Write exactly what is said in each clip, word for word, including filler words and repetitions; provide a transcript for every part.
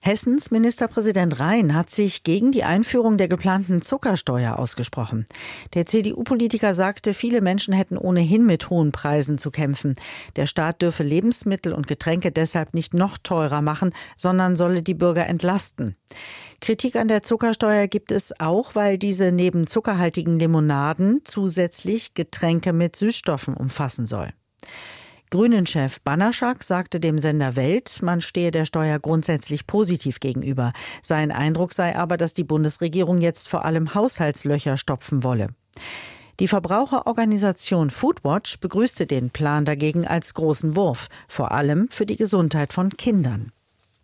Hessens Ministerpräsident Rhein hat sich gegen die Einführung der geplanten Zuckersteuer ausgesprochen. Der C D U-Politiker sagte, viele Menschen hätten ohnehin mit hohen Preisen zu kämpfen. Der Staat dürfe Lebensmittel und Getränke deshalb nicht noch teurer machen, sondern solle die Bürger entlasten. Kritik an der Zuckersteuer gibt es auch, weil diese neben zuckerhaltigen Limonaden zusätzlich Getränke mit Süßstoffen umfassen soll. Grünen-Chef Banaszak sagte dem Sender Welt, man stehe der Steuer grundsätzlich positiv gegenüber. Sein Eindruck sei aber, dass die Bundesregierung jetzt vor allem Haushaltslöcher stopfen wolle. Die Verbraucherorganisation Foodwatch begrüßte den Plan dagegen als großen Wurf, vor allem für die Gesundheit von Kindern.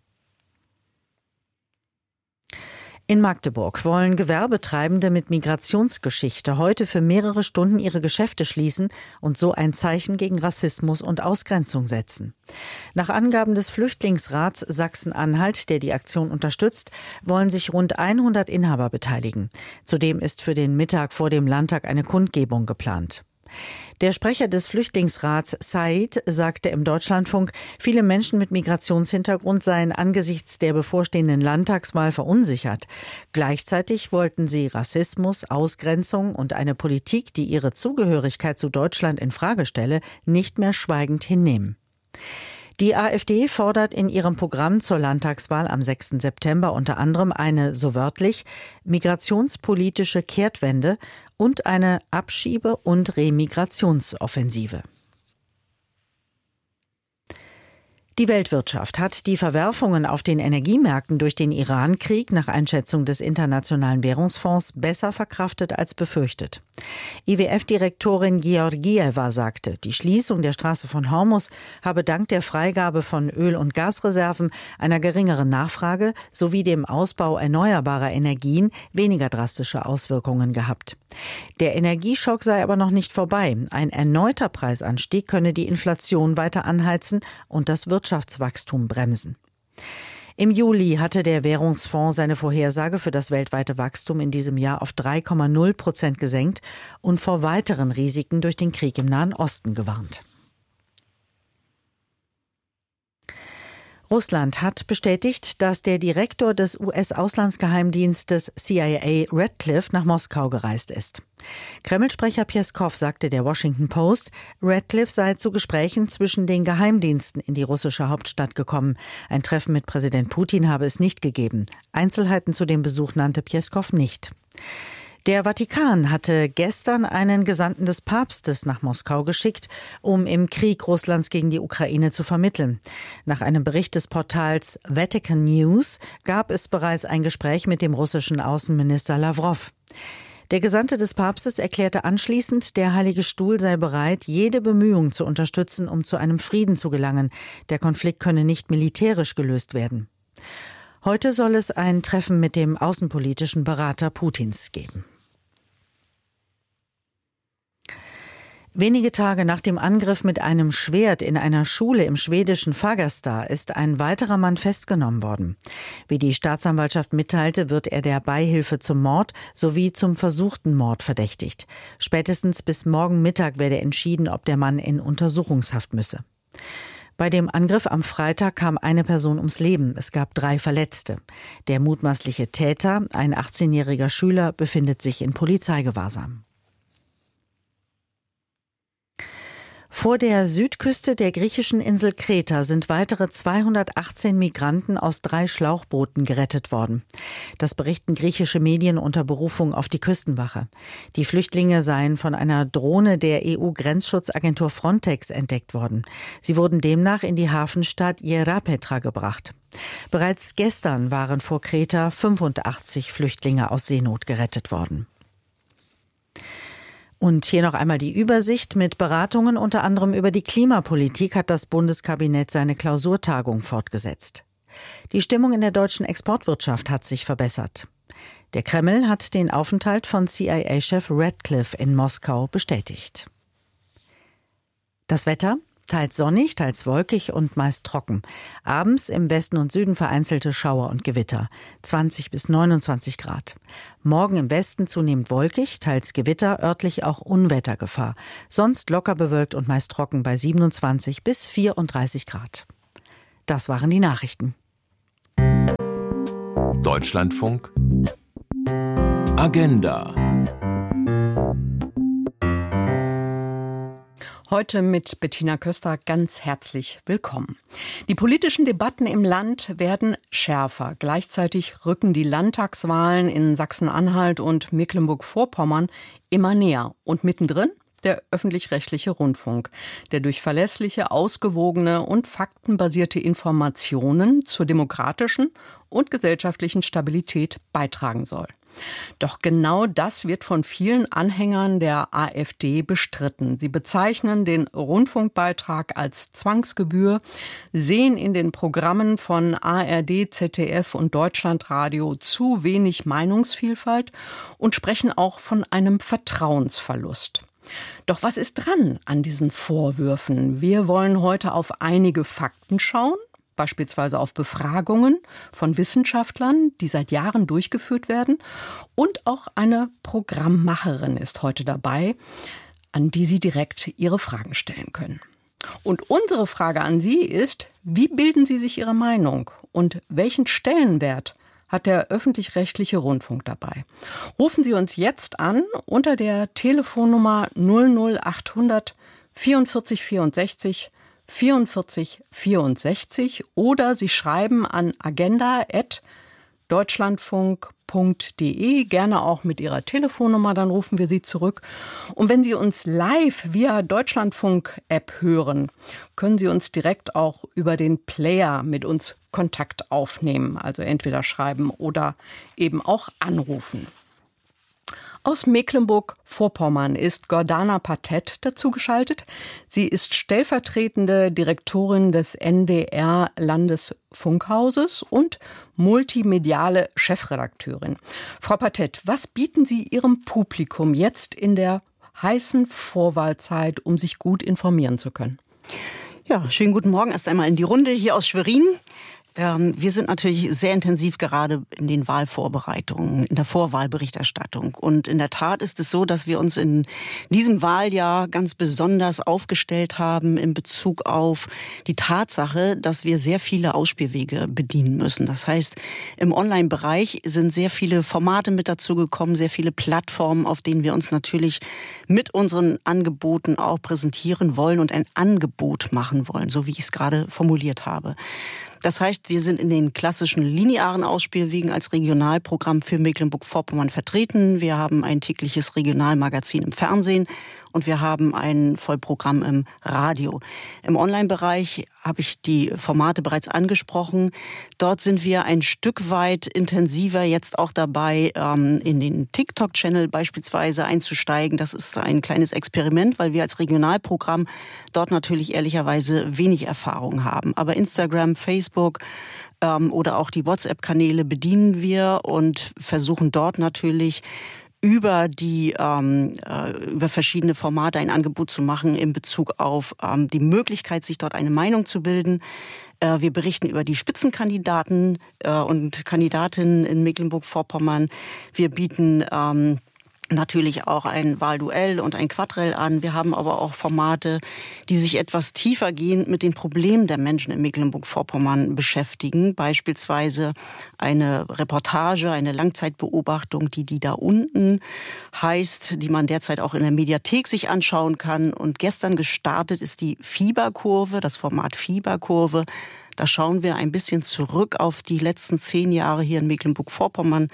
In Magdeburg wollen Gewerbetreibende mit Migrationsgeschichte heute für mehrere Stunden ihre Geschäfte schließen und so ein Zeichen gegen Rassismus und Ausgrenzung setzen. Nach Angaben des Flüchtlingsrats Sachsen-Anhalt, der die Aktion unterstützt, wollen sich rund hundert Inhaber beteiligen. Zudem ist für den Mittag vor dem Landtag eine Kundgebung geplant. Der Sprecher des Flüchtlingsrats Said sagte im Deutschlandfunk, viele Menschen mit Migrationshintergrund seien angesichts der bevorstehenden Landtagswahl verunsichert. Gleichzeitig wollten sie Rassismus, Ausgrenzung und eine Politik, die ihre Zugehörigkeit zu Deutschland in Frage stelle, nicht mehr schweigend hinnehmen. Die AfD fordert in ihrem Programm zur Landtagswahl am sechsten September unter anderem eine, so wörtlich, migrationspolitische Kehrtwende und eine Abschiebe- und Remigrationsoffensive. Die Weltwirtschaft hat die Verwerfungen auf den Energiemärkten durch den Iran-Krieg nach Einschätzung des Internationalen Währungsfonds besser verkraftet als befürchtet. I W F-Direktorin Georgieva sagte, die Schließung der Straße von Hormuz habe dank der Freigabe von Öl- und Gasreserven, einer geringeren Nachfrage sowie dem Ausbau erneuerbarer Energien weniger drastische Auswirkungen gehabt. Der Energieschock sei aber noch nicht vorbei. Ein erneuter Preisanstieg könne die Inflation weiter anheizen und das Wirtschaftswachstum bremsen. Im Juli hatte der Währungsfonds seine Vorhersage für das weltweite Wachstum in diesem Jahr auf drei Komma null Prozent gesenkt und vor weiteren Risiken durch den Krieg im Nahen Osten gewarnt. Russland hat bestätigt, dass der Direktor des U S-Auslandsgeheimdienstes C I A Radcliffe nach Moskau gereist ist. Kreml-Sprecher Pjeskow sagte der Washington Post, Radcliffe sei zu Gesprächen zwischen den Geheimdiensten in die russische Hauptstadt gekommen. Ein Treffen mit Präsident Putin habe es nicht gegeben. Einzelheiten zu dem Besuch nannte Pjeskow nicht. Der Vatikan hatte gestern einen Gesandten des Papstes nach Moskau geschickt, um im Krieg Russlands gegen die Ukraine zu vermitteln. Nach einem Bericht des Portals Vatican News gab es bereits ein Gespräch mit dem russischen Außenminister Lawrow. Der Gesandte des Papstes erklärte anschließend, der Heilige Stuhl sei bereit, jede Bemühung zu unterstützen, um zu einem Frieden zu gelangen. Der Konflikt könne nicht militärisch gelöst werden. Heute soll es ein Treffen mit dem außenpolitischen Berater Putins geben. Wenige Tage nach dem Angriff mit einem Schwert in einer Schule im schwedischen Fagersta ist ein weiterer Mann festgenommen worden. Wie die Staatsanwaltschaft mitteilte, wird er der Beihilfe zum Mord sowie zum versuchten Mord verdächtigt. Spätestens bis morgen Mittag werde entschieden, ob der Mann in Untersuchungshaft müsse. Bei dem Angriff am Freitag kam eine Person ums Leben. Es gab drei Verletzte. Der mutmaßliche Täter, ein achtzehnjähriger Schüler, befindet sich in Polizeigewahrsam. Vor der Südküste der griechischen Insel Kreta sind weitere zweihundertachtzehn Migranten aus drei Schlauchbooten gerettet worden. Das berichten griechische Medien unter Berufung auf die Küstenwache. Die Flüchtlinge seien von einer Drohne der E U-Grenzschutzagentur Frontex entdeckt worden. Sie wurden demnach in die Hafenstadt Ierapetra gebracht. Bereits gestern waren vor Kreta fünfundachtzig Flüchtlinge aus Seenot gerettet worden. Und hier noch einmal die Übersicht. Mit Beratungen unter anderem über die Klimapolitik hat das Bundeskabinett seine Klausurtagung fortgesetzt. Die Stimmung in der deutschen Exportwirtschaft hat sich verbessert. Der Kreml hat den Aufenthalt von C I A-Chef Radcliffe in Moskau bestätigt. Das Wetter? Teils sonnig, teils wolkig und meist trocken. Abends im Westen und Süden vereinzelte Schauer und Gewitter. zwanzig bis neunundzwanzig Grad. Morgen im Westen zunehmend wolkig, teils Gewitter, örtlich auch Unwettergefahr. Sonst locker bewölkt und meist trocken bei siebenundzwanzig bis vierunddreißig Grad. Das waren die Nachrichten. Deutschlandfunk Agenda. Heute mit Bettina Köster ganz herzlich willkommen. Die politischen Debatten im Land werden schärfer. Gleichzeitig rücken die Landtagswahlen in Sachsen-Anhalt und Mecklenburg-Vorpommern immer näher. Und mittendrin der öffentlich-rechtliche Rundfunk, der durch verlässliche, ausgewogene und faktenbasierte Informationen zur demokratischen und gesellschaftlichen Stabilität beitragen soll. Doch genau das wird von vielen Anhängern der AfD bestritten. Sie bezeichnen den Rundfunkbeitrag als Zwangsgebühr, sehen in den Programmen von A R D, Z D F und Deutschlandradio zu wenig Meinungsvielfalt und sprechen auch von einem Vertrauensverlust. Doch was ist dran an diesen Vorwürfen? Wir wollen heute auf einige Fakten schauen, beispielsweise auf Befragungen von Wissenschaftlern, die seit Jahren durchgeführt werden. Und auch eine Programmmacherin ist heute dabei, an die Sie direkt Ihre Fragen stellen können. Und unsere Frage an Sie ist, wie bilden Sie sich Ihre Meinung und welchen Stellenwert hat der öffentlich-rechtliche Rundfunk dabei? Rufen Sie uns jetzt an unter der Telefonnummer null null achthundert vierundvierzig vierundsechzig vierundvierzig vierundsechzig oder Sie schreiben an agenda at deutschlandfunk punkt de, gerne auch mit Ihrer Telefonnummer, dann rufen wir Sie zurück. Und wenn Sie uns live via Deutschlandfunk-App hören, können Sie uns direkt auch über den Player mit uns Kontakt aufnehmen, also entweder schreiben oder eben auch anrufen. Aus Mecklenburg-Vorpommern ist Gordana Patett dazugeschaltet. Sie ist stellvertretende Direktorin des N D R-Landesfunkhauses und multimediale Chefredakteurin. Frau Patett, was bieten Sie Ihrem Publikum jetzt in der heißen Vorwahlzeit, um sich gut informieren zu können? Ja, schönen guten Morgen erst einmal in die Runde hier aus Schwerin. Wir sind natürlich sehr intensiv gerade in den Wahlvorbereitungen, in der Vorwahlberichterstattung. Und in der Tat ist es so, dass wir uns in diesem Wahljahr ganz besonders aufgestellt haben in Bezug auf die Tatsache, dass wir sehr viele Ausspielwege bedienen müssen. Das heißt, im Online-Bereich sind sehr viele Formate mit dazu gekommen, sehr viele Plattformen, auf denen wir uns natürlich mit unseren Angeboten auch präsentieren wollen und ein Angebot machen wollen, so wie ich es gerade formuliert habe. Das heißt, wir sind in den klassischen linearen Ausspielwegen als Regionalprogramm für Mecklenburg-Vorpommern vertreten. Wir haben ein tägliches Regionalmagazin im Fernsehen und wir haben ein Vollprogramm im Radio. Im Online-Bereich habe ich die Formate bereits angesprochen. Dort sind wir ein Stück weit intensiver jetzt auch dabei, in den TikTok-Channel beispielsweise einzusteigen. Das ist ein kleines Experiment, weil wir als Regionalprogramm dort natürlich ehrlicherweise wenig Erfahrung haben. Aber Instagram, Facebook oder auch die WhatsApp-Kanäle bedienen wir und versuchen dort natürlich über die ähm, über verschiedene Formate ein Angebot zu machen in Bezug auf ähm, die Möglichkeit, sich dort eine Meinung zu bilden. Äh, wir berichten über die Spitzenkandidaten äh, und Kandidatinnen in Mecklenburg-Vorpommern. Wir bieten ähm, natürlich auch ein Wahlduell und ein Quadrell an. Wir haben aber auch Formate, die sich etwas tiefergehend mit den Problemen der Menschen in Mecklenburg-Vorpommern beschäftigen. Beispielsweise eine Reportage, eine Langzeitbeobachtung, die die da unten heißt, die man derzeit auch in der Mediathek sich anschauen kann. Und gestern gestartet ist die Fieberkurve, das Format Fieberkurve. Da schauen wir ein bisschen zurück auf die letzten zehn Jahre hier in Mecklenburg-Vorpommern.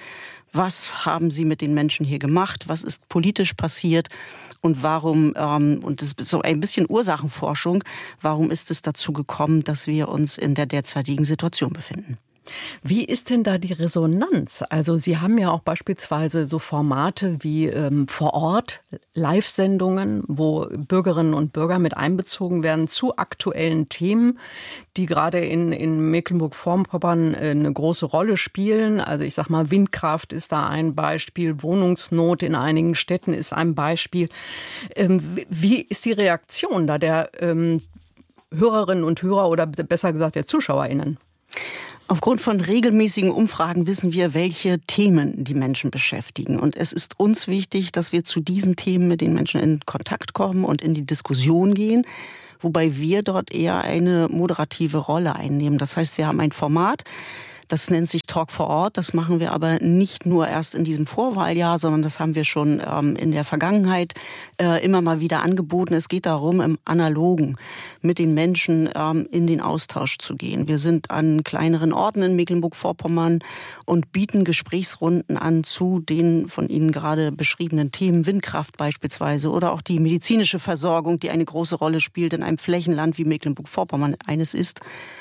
Was haben Sie mit den Menschen hier gemacht? Was ist politisch passiert? Und warum, ähm, und das ist so ein bisschen Ursachenforschung, warum ist es dazu gekommen, dass wir uns in der derzeitigen Situation befinden? Wie ist denn da die Resonanz? Also Sie haben ja auch beispielsweise so Formate wie ähm, vor Ort, Live-Sendungen, wo Bürgerinnen und Bürger mit einbezogen werden zu aktuellen Themen, die gerade in, in Mecklenburg-Vorpommern äh, eine große Rolle spielen. Also ich sag mal, Windkraft ist da ein Beispiel, Wohnungsnot in einigen Städten ist ein Beispiel. Ähm, wie ist die Reaktion da der ähm, Hörerinnen und Hörer oder besser gesagt der ZuschauerInnen? Aufgrund von regelmäßigen Umfragen wissen wir, welche Themen die Menschen beschäftigen. Und es ist uns wichtig, dass wir zu diesen Themen mit den Menschen in Kontakt kommen und in die Diskussion gehen, wobei wir dort eher eine moderative Rolle einnehmen. Das heißt, wir haben ein Format, Das nennt sich Talk vor Ort. Das machen wir aber nicht nur erst in diesem Vorwahljahr, sondern das haben wir schon ähm, in der Vergangenheit äh, immer mal wieder angeboten. Es geht darum, im Analogen mit den Menschen ähm, in den Austausch zu gehen. Wir sind an kleineren Orten in Mecklenburg-Vorpommern und bieten Gesprächsrunden an zu den von Ihnen gerade beschriebenen Themen, Windkraft beispielsweise oder auch die medizinische Versorgung, die eine große Rolle spielt in einem Flächenland wie Mecklenburg-Vorpommern eines ist.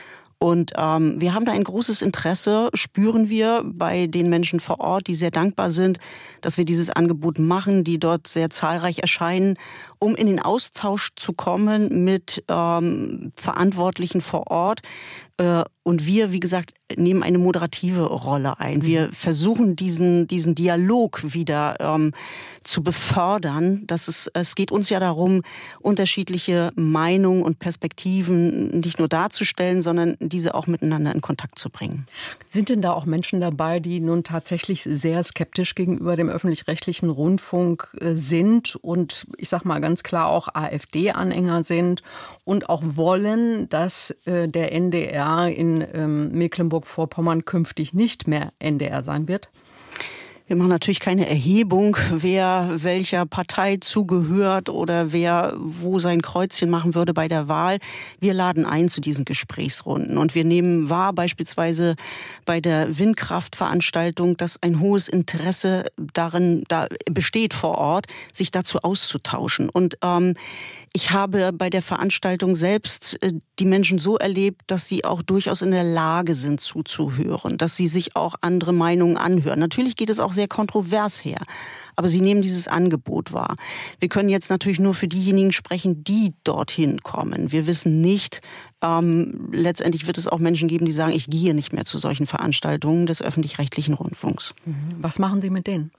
Und ähm, wir haben da ein großes Interesse, spüren wir bei den Menschen vor Ort, die sehr dankbar sind, dass wir dieses Angebot machen, die dort sehr zahlreich erscheinen, um in den Austausch zu kommen mit ähm, Verantwortlichen vor Ort. Äh, und wir, wie gesagt, nehmen eine moderative Rolle ein. Wir versuchen diesen, diesen Dialog wieder ähm, zu befördern. Das ist, es geht uns ja darum, unterschiedliche Meinungen und Perspektiven nicht nur darzustellen, sondern diese auch miteinander in Kontakt zu bringen. Sind denn da auch Menschen dabei, die nun tatsächlich sehr skeptisch gegenüber dem öffentlich-rechtlichen Rundfunk sind und ich sag mal ganz klar auch AfD-Anhänger sind und auch wollen, dass äh, der N D R in ähm, Mecklenburg-Vorpommern künftig nicht mehr N D R sein wird? Wir machen natürlich keine Erhebung, wer welcher Partei zugehört oder wer wo sein Kreuzchen machen würde bei der Wahl. Wir laden ein zu diesen Gesprächsrunden und wir nehmen wahr, beispielsweise bei der Windkraftveranstaltung, dass ein hohes Interesse darin da besteht vor Ort, sich dazu auszutauschen. Und ähm, ich habe bei der Veranstaltung selbst äh, die Menschen so erlebt, dass sie auch durchaus in der Lage sind zuzuhören, dass sie sich auch andere Meinungen anhören. Natürlich geht es auch sehr kontrovers her, aber sie nehmen dieses Angebot wahr. Wir können jetzt natürlich nur für diejenigen sprechen, die dorthin kommen. Wir wissen nicht, ähm, letztendlich wird es auch Menschen geben, die sagen, ich gehe nicht mehr zu solchen Veranstaltungen des öffentlich-rechtlichen Rundfunks. Was machen Sie mit denen?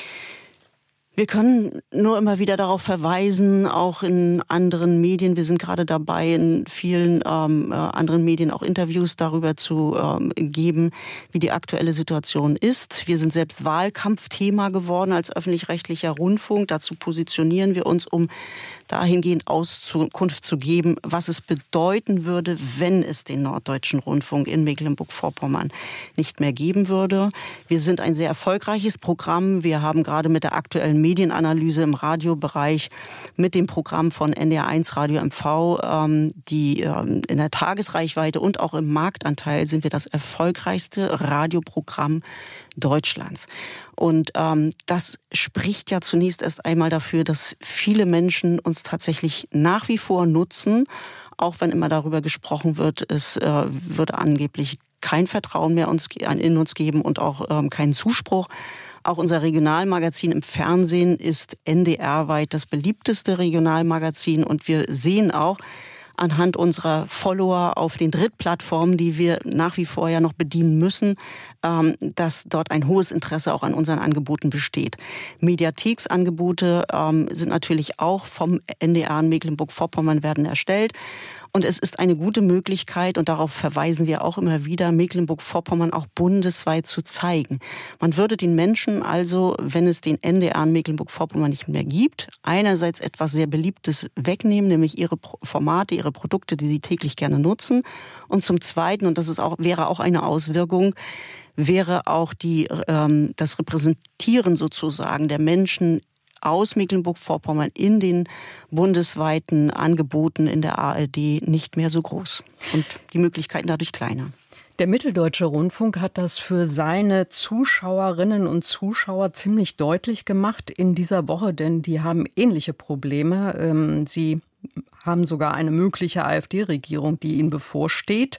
Wir können nur immer wieder darauf verweisen, auch in anderen Medien. Wir sind gerade dabei, in vielen ähm, äh, anderen Medien auch Interviews darüber zu ähm, geben, wie die aktuelle Situation ist. Wir sind selbst Wahlkampfthema geworden als öffentlich-rechtlicher Rundfunk. Dazu positionieren wir uns, um dahingehend Auskunft zu geben, was es bedeuten würde, wenn es den Norddeutschen Rundfunk in Mecklenburg-Vorpommern nicht mehr geben würde. Wir sind ein sehr erfolgreiches Programm. Wir haben gerade mit der aktuellen Medienanalyse im Radiobereich mit dem Programm von N D R eins Radio M V, ähm, die ähm, in der Tagesreichweite und auch im Marktanteil sind wir das erfolgreichste Radioprogramm Deutschlands. Und ähm, das spricht ja zunächst erst einmal dafür, dass viele Menschen uns tatsächlich nach wie vor nutzen, auch wenn immer darüber gesprochen wird, es äh, würde angeblich kein Vertrauen mehr uns, in uns geben und auch ähm, keinen Zuspruch. Auch unser Regionalmagazin im Fernsehen ist N D R-weit das beliebteste Regionalmagazin und wir sehen auch anhand unserer Follower auf den Drittplattformen, die wir nach wie vor ja noch bedienen müssen, ähm, dass dort ein hohes Interesse auch an unseren Angeboten besteht. Mediatheksangebote ähm, sind natürlich auch vom N D R in Mecklenburg-Vorpommern werden erstellt. Und es ist eine gute Möglichkeit, und darauf verweisen wir auch immer wieder, Mecklenburg-Vorpommern auch bundesweit zu zeigen. Man würde den Menschen also, wenn es den N D R in Mecklenburg-Vorpommern nicht mehr gibt, einerseits etwas sehr Beliebtes wegnehmen, nämlich ihre Formate, ihre Produkte, die sie täglich gerne nutzen. Und zum Zweiten, und das ist auch, wäre auch eine Auswirkung, wäre auch die, ähm, das Repräsentieren sozusagen der Menschen aus Mecklenburg-Vorpommern in den bundesweiten Angeboten in der A R D nicht mehr so groß und die Möglichkeiten dadurch kleiner. Der Mitteldeutsche Rundfunk hat das für seine Zuschauerinnen und Zuschauer ziemlich deutlich gemacht in dieser Woche, denn die haben ähnliche Probleme. Sie haben sogar eine mögliche AfD-Regierung, die ihnen bevorsteht,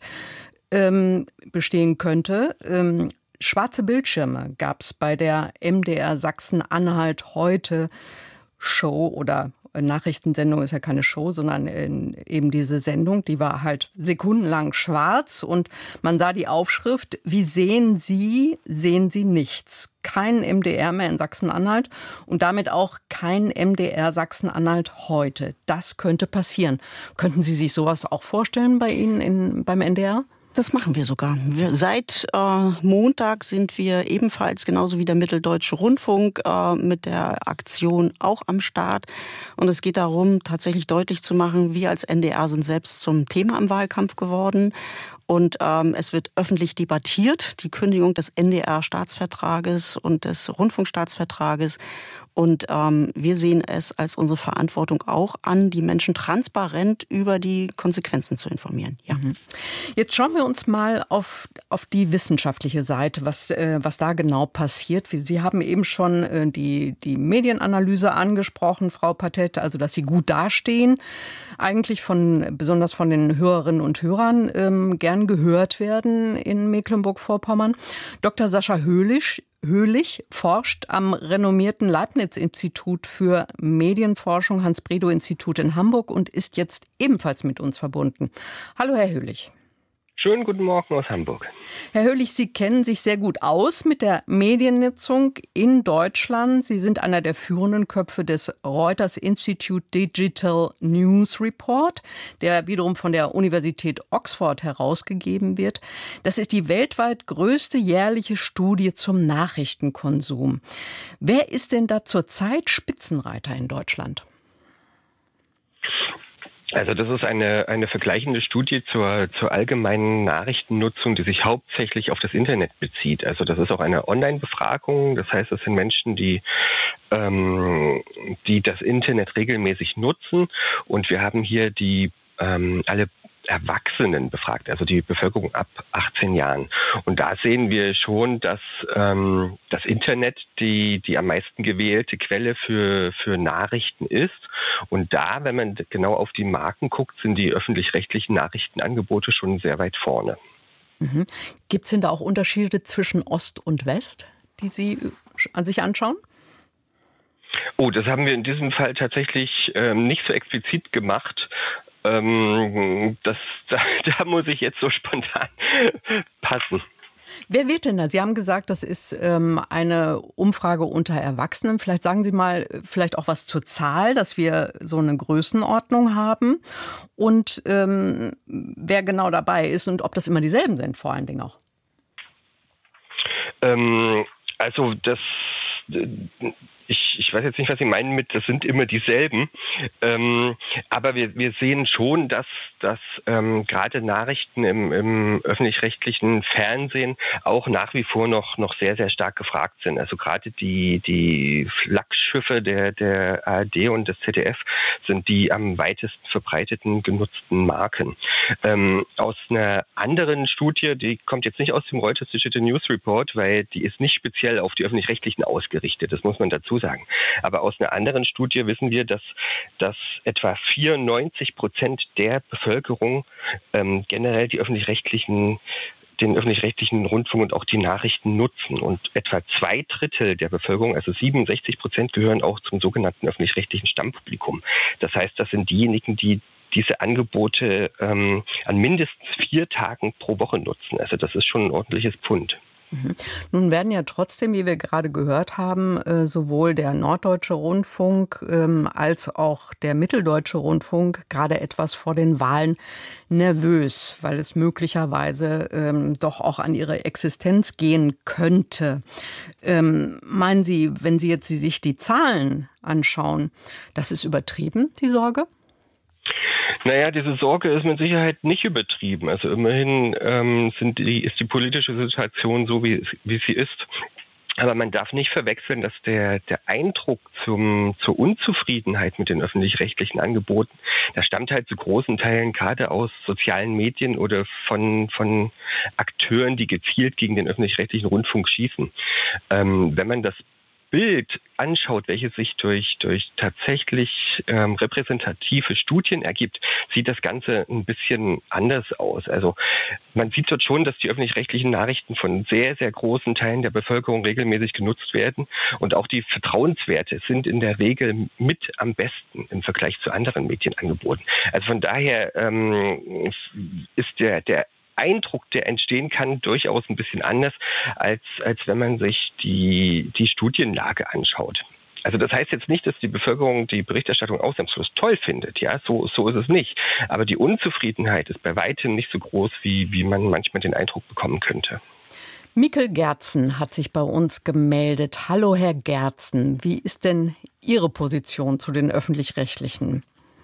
bestehen könnte. Schwarze Bildschirme gab es bei der M D R Sachsen-Anhalt heute Show oder Nachrichtensendung ist ja keine Show, sondern eben diese Sendung, die war halt sekundenlang schwarz und man sah die Aufschrift, wie sehen Sie, sehen Sie nichts. Kein M D R mehr in Sachsen-Anhalt und damit auch kein M D R Sachsen-Anhalt heute. Das könnte passieren. Könnten Sie sich sowas auch vorstellen bei Ihnen in, beim N D R? Das machen wir sogar. Wir, seit äh, Montag sind wir ebenfalls, genauso wie der Mitteldeutsche Rundfunk, äh, mit der Aktion auch am Start. Und es geht darum, tatsächlich deutlich zu machen, wir als N D R sind selbst zum Thema im Wahlkampf geworden. Und ähm, es wird öffentlich debattiert, die Kündigung des N D R-Staatsvertrages und des Rundfunkstaatsvertrages. Und ähm, wir sehen es als unsere Verantwortung auch an, die Menschen transparent über die Konsequenzen zu informieren. Ja. Jetzt schauen wir uns mal auf, auf die wissenschaftliche Seite, was, äh, was da genau passiert. Sie haben eben schon äh, die, die Medienanalyse angesprochen, Frau Pathet, also dass Sie gut dastehen, eigentlich von besonders von den Hörerinnen und Hörern ähm, gern gehört werden in Mecklenburg-Vorpommern. Doktor Sascha Höhlich Höhlich forscht am renommierten Leibniz-Institut für Medienforschung, Hans-Bredow-Institut in Hamburg und ist jetzt ebenfalls mit uns verbunden. Hallo, Herr Höhlich. Schönen guten Morgen aus Hamburg. Herr Höhlich, Sie kennen sich sehr gut aus mit der Mediennutzung in Deutschland. Sie sind einer der führenden Köpfe des Reuters Institute Digital News Report, der wiederum von der Universität Oxford herausgegeben wird. Das ist die weltweit größte jährliche Studie zum Nachrichtenkonsum. Wer ist denn da zurzeit Spitzenreiter in Deutschland? Also das ist eine, eine vergleichende Studie zur, zur allgemeinen Nachrichtennutzung, die sich hauptsächlich auf das Internet bezieht. Also das ist auch eine Online-Befragung. Das heißt, es sind Menschen, die, ähm, die das Internet regelmäßig nutzen. Und wir haben hier die ähm, alle Erwachsenen befragt, also die Bevölkerung ab achtzehn Jahren. Und da sehen wir schon, dass ähm, das Internet die die am meisten gewählte Quelle für für Nachrichten ist. Und da, wenn man genau auf die Marken guckt, sind die öffentlich-rechtlichen Nachrichtenangebote schon sehr weit vorne. Mhm. Gibt es denn da auch Unterschiede zwischen Ost und West, die Sie an sich anschauen? Oh, das haben wir in diesem Fall tatsächlich ähm, nicht so explizit gemacht. Ähm, das, da, da muss ich jetzt so spontan passen. Wer wird denn da? Sie haben gesagt, das ist ähm, eine Umfrage unter Erwachsenen. Vielleicht sagen Sie mal vielleicht auch was zur Zahl, dass wir so eine Größenordnung haben. Und ähm, wer genau dabei ist und ob das immer dieselben sind, vor allen Dingen auch. Ähm, also das... Ich, ich weiß jetzt nicht, was Sie meinen mit, das sind immer dieselben. Ähm, aber wir, wir sehen schon, dass, dass ähm, gerade Nachrichten im, im öffentlich-rechtlichen Fernsehen auch nach wie vor noch, noch sehr, sehr stark gefragt sind. Also gerade die, die Flaggschiffe der, der A R D und des Z D F sind die am weitesten verbreiteten genutzten Marken. Ähm, aus einer anderen Studie, die kommt jetzt nicht aus dem Reuters Digital News Report, weil die ist nicht speziell auf die öffentlich-rechtlichen ausgerichtet. Das muss man dazu sagen. Aber aus einer anderen Studie wissen wir, dass, dass etwa vierundneunzig Prozent der Bevölkerung ähm, generell die öffentlich-rechtlichen den öffentlich-rechtlichen Rundfunk und auch die Nachrichten nutzen. Und etwa zwei Drittel der Bevölkerung, also siebenundsechzig Prozent, gehören auch zum sogenannten öffentlich-rechtlichen Stammpublikum. Das heißt, das sind diejenigen, die diese Angebote ähm, an mindestens vier Tagen pro Woche nutzen. Also das ist schon ein ordentliches Pfund. Nun werden ja trotzdem, wie wir gerade gehört haben, sowohl der Norddeutsche Rundfunk als auch der Mitteldeutsche Rundfunk gerade etwas vor den Wahlen nervös, weil es möglicherweise ähm, doch auch an ihre Existenz gehen könnte. Ähm, meinen Sie, wenn Sie jetzt sich die Zahlen anschauen, das ist übertrieben, die Sorge? Naja, diese Sorge ist mit Sicherheit nicht übertrieben. Also immerhin ähm, sind die, ist die politische Situation so, wie, wie sie ist. Aber man darf nicht verwechseln, dass der, der Eindruck zum, zur Unzufriedenheit mit den öffentlich-rechtlichen Angeboten, der stammt halt zu großen Teilen gerade aus sozialen Medien oder von, von Akteuren, die gezielt gegen den öffentlich-rechtlichen Rundfunk schießen. Ähm, wenn man das Bild anschaut, welches sich durch, durch tatsächlich ähm, repräsentative Studien ergibt, sieht das Ganze ein bisschen anders aus. Also man sieht dort schon, dass die öffentlich-rechtlichen Nachrichten von sehr, sehr großen Teilen der Bevölkerung regelmäßig genutzt werden und auch die Vertrauenswerte sind in der Regel mit am besten im Vergleich zu anderen Medienangeboten. Also von daher ähm, ist der, der Eindruck, der entstehen kann, durchaus ein bisschen anders, als, als wenn man sich die, die Studienlage anschaut. Also das heißt jetzt nicht, dass die Bevölkerung die Berichterstattung ausnahmslos toll findet. Ja, so, so ist es nicht. Aber die Unzufriedenheit ist bei weitem nicht so groß, wie, wie man manchmal den Eindruck bekommen könnte. Mikkel Gerzen hat sich bei uns gemeldet. Hallo, Herr Gerzen. Wie ist denn Ihre Position zu den Öffentlich-Rechtlichen?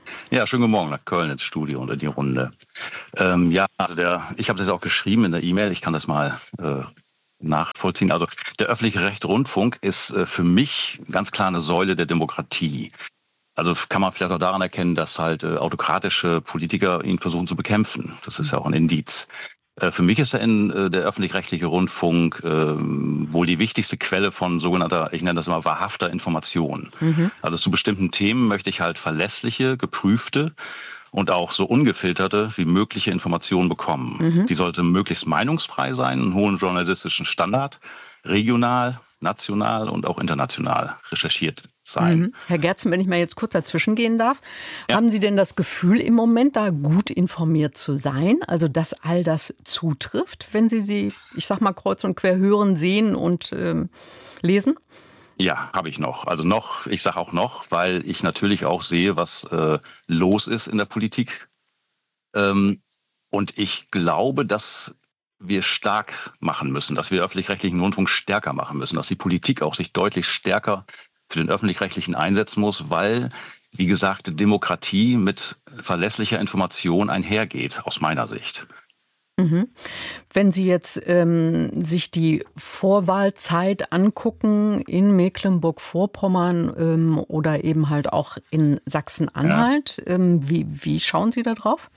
Ja, schönen guten Morgen nach Köln ins Studio und in die Runde. Ähm, ja, also der, ich habe das auch geschrieben in der E-Mail, ich kann das mal äh, nachvollziehen. Also der öffentlich-rechtliche Rundfunk ist äh, für mich ganz klar eine Säule der Demokratie. Also kann man vielleicht auch daran erkennen, dass halt äh, autokratische Politiker ihn versuchen zu bekämpfen. Das ist ja auch ein Indiz. Äh, für mich ist der, in, äh, der öffentlich-rechtliche Rundfunk äh, wohl die wichtigste Quelle von sogenannter, ich nenne das immer wahrhafter Information. Mhm. Also zu bestimmten Themen möchte ich halt verlässliche, geprüfte und auch so ungefilterte wie mögliche Informationen bekommen. Mhm. Die sollte möglichst meinungsfrei sein, einen hohen journalistischen Standard, regional, national und auch international recherchiert sein. Mhm. Herr Gerzen, wenn ich mal jetzt kurz dazwischen gehen darf, ja. Haben Sie denn das Gefühl, im Moment da gut informiert zu sein? Also, dass all das zutrifft, wenn Sie sie, ich sag mal, kreuz und quer hören, sehen und ähm, lesen? Ja, habe ich noch. Also noch, ich sage auch noch, weil ich natürlich auch sehe, was äh, los ist in der Politik. Ähm, und ich glaube, dass wir stark machen müssen, dass wir öffentlich-rechtlichen Rundfunk stärker machen müssen, dass die Politik auch sich deutlich stärker für den öffentlich-rechtlichen einsetzen muss, weil, wie gesagt, Demokratie mit verlässlicher Information einhergeht, aus meiner Sicht. Mhm. Wenn Sie jetzt ähm, sich die Vorwahlzeit angucken in Mecklenburg-Vorpommern ähm, oder eben halt auch in Sachsen-Anhalt, ja. ähm, wie, wie schauen Sie da drauf?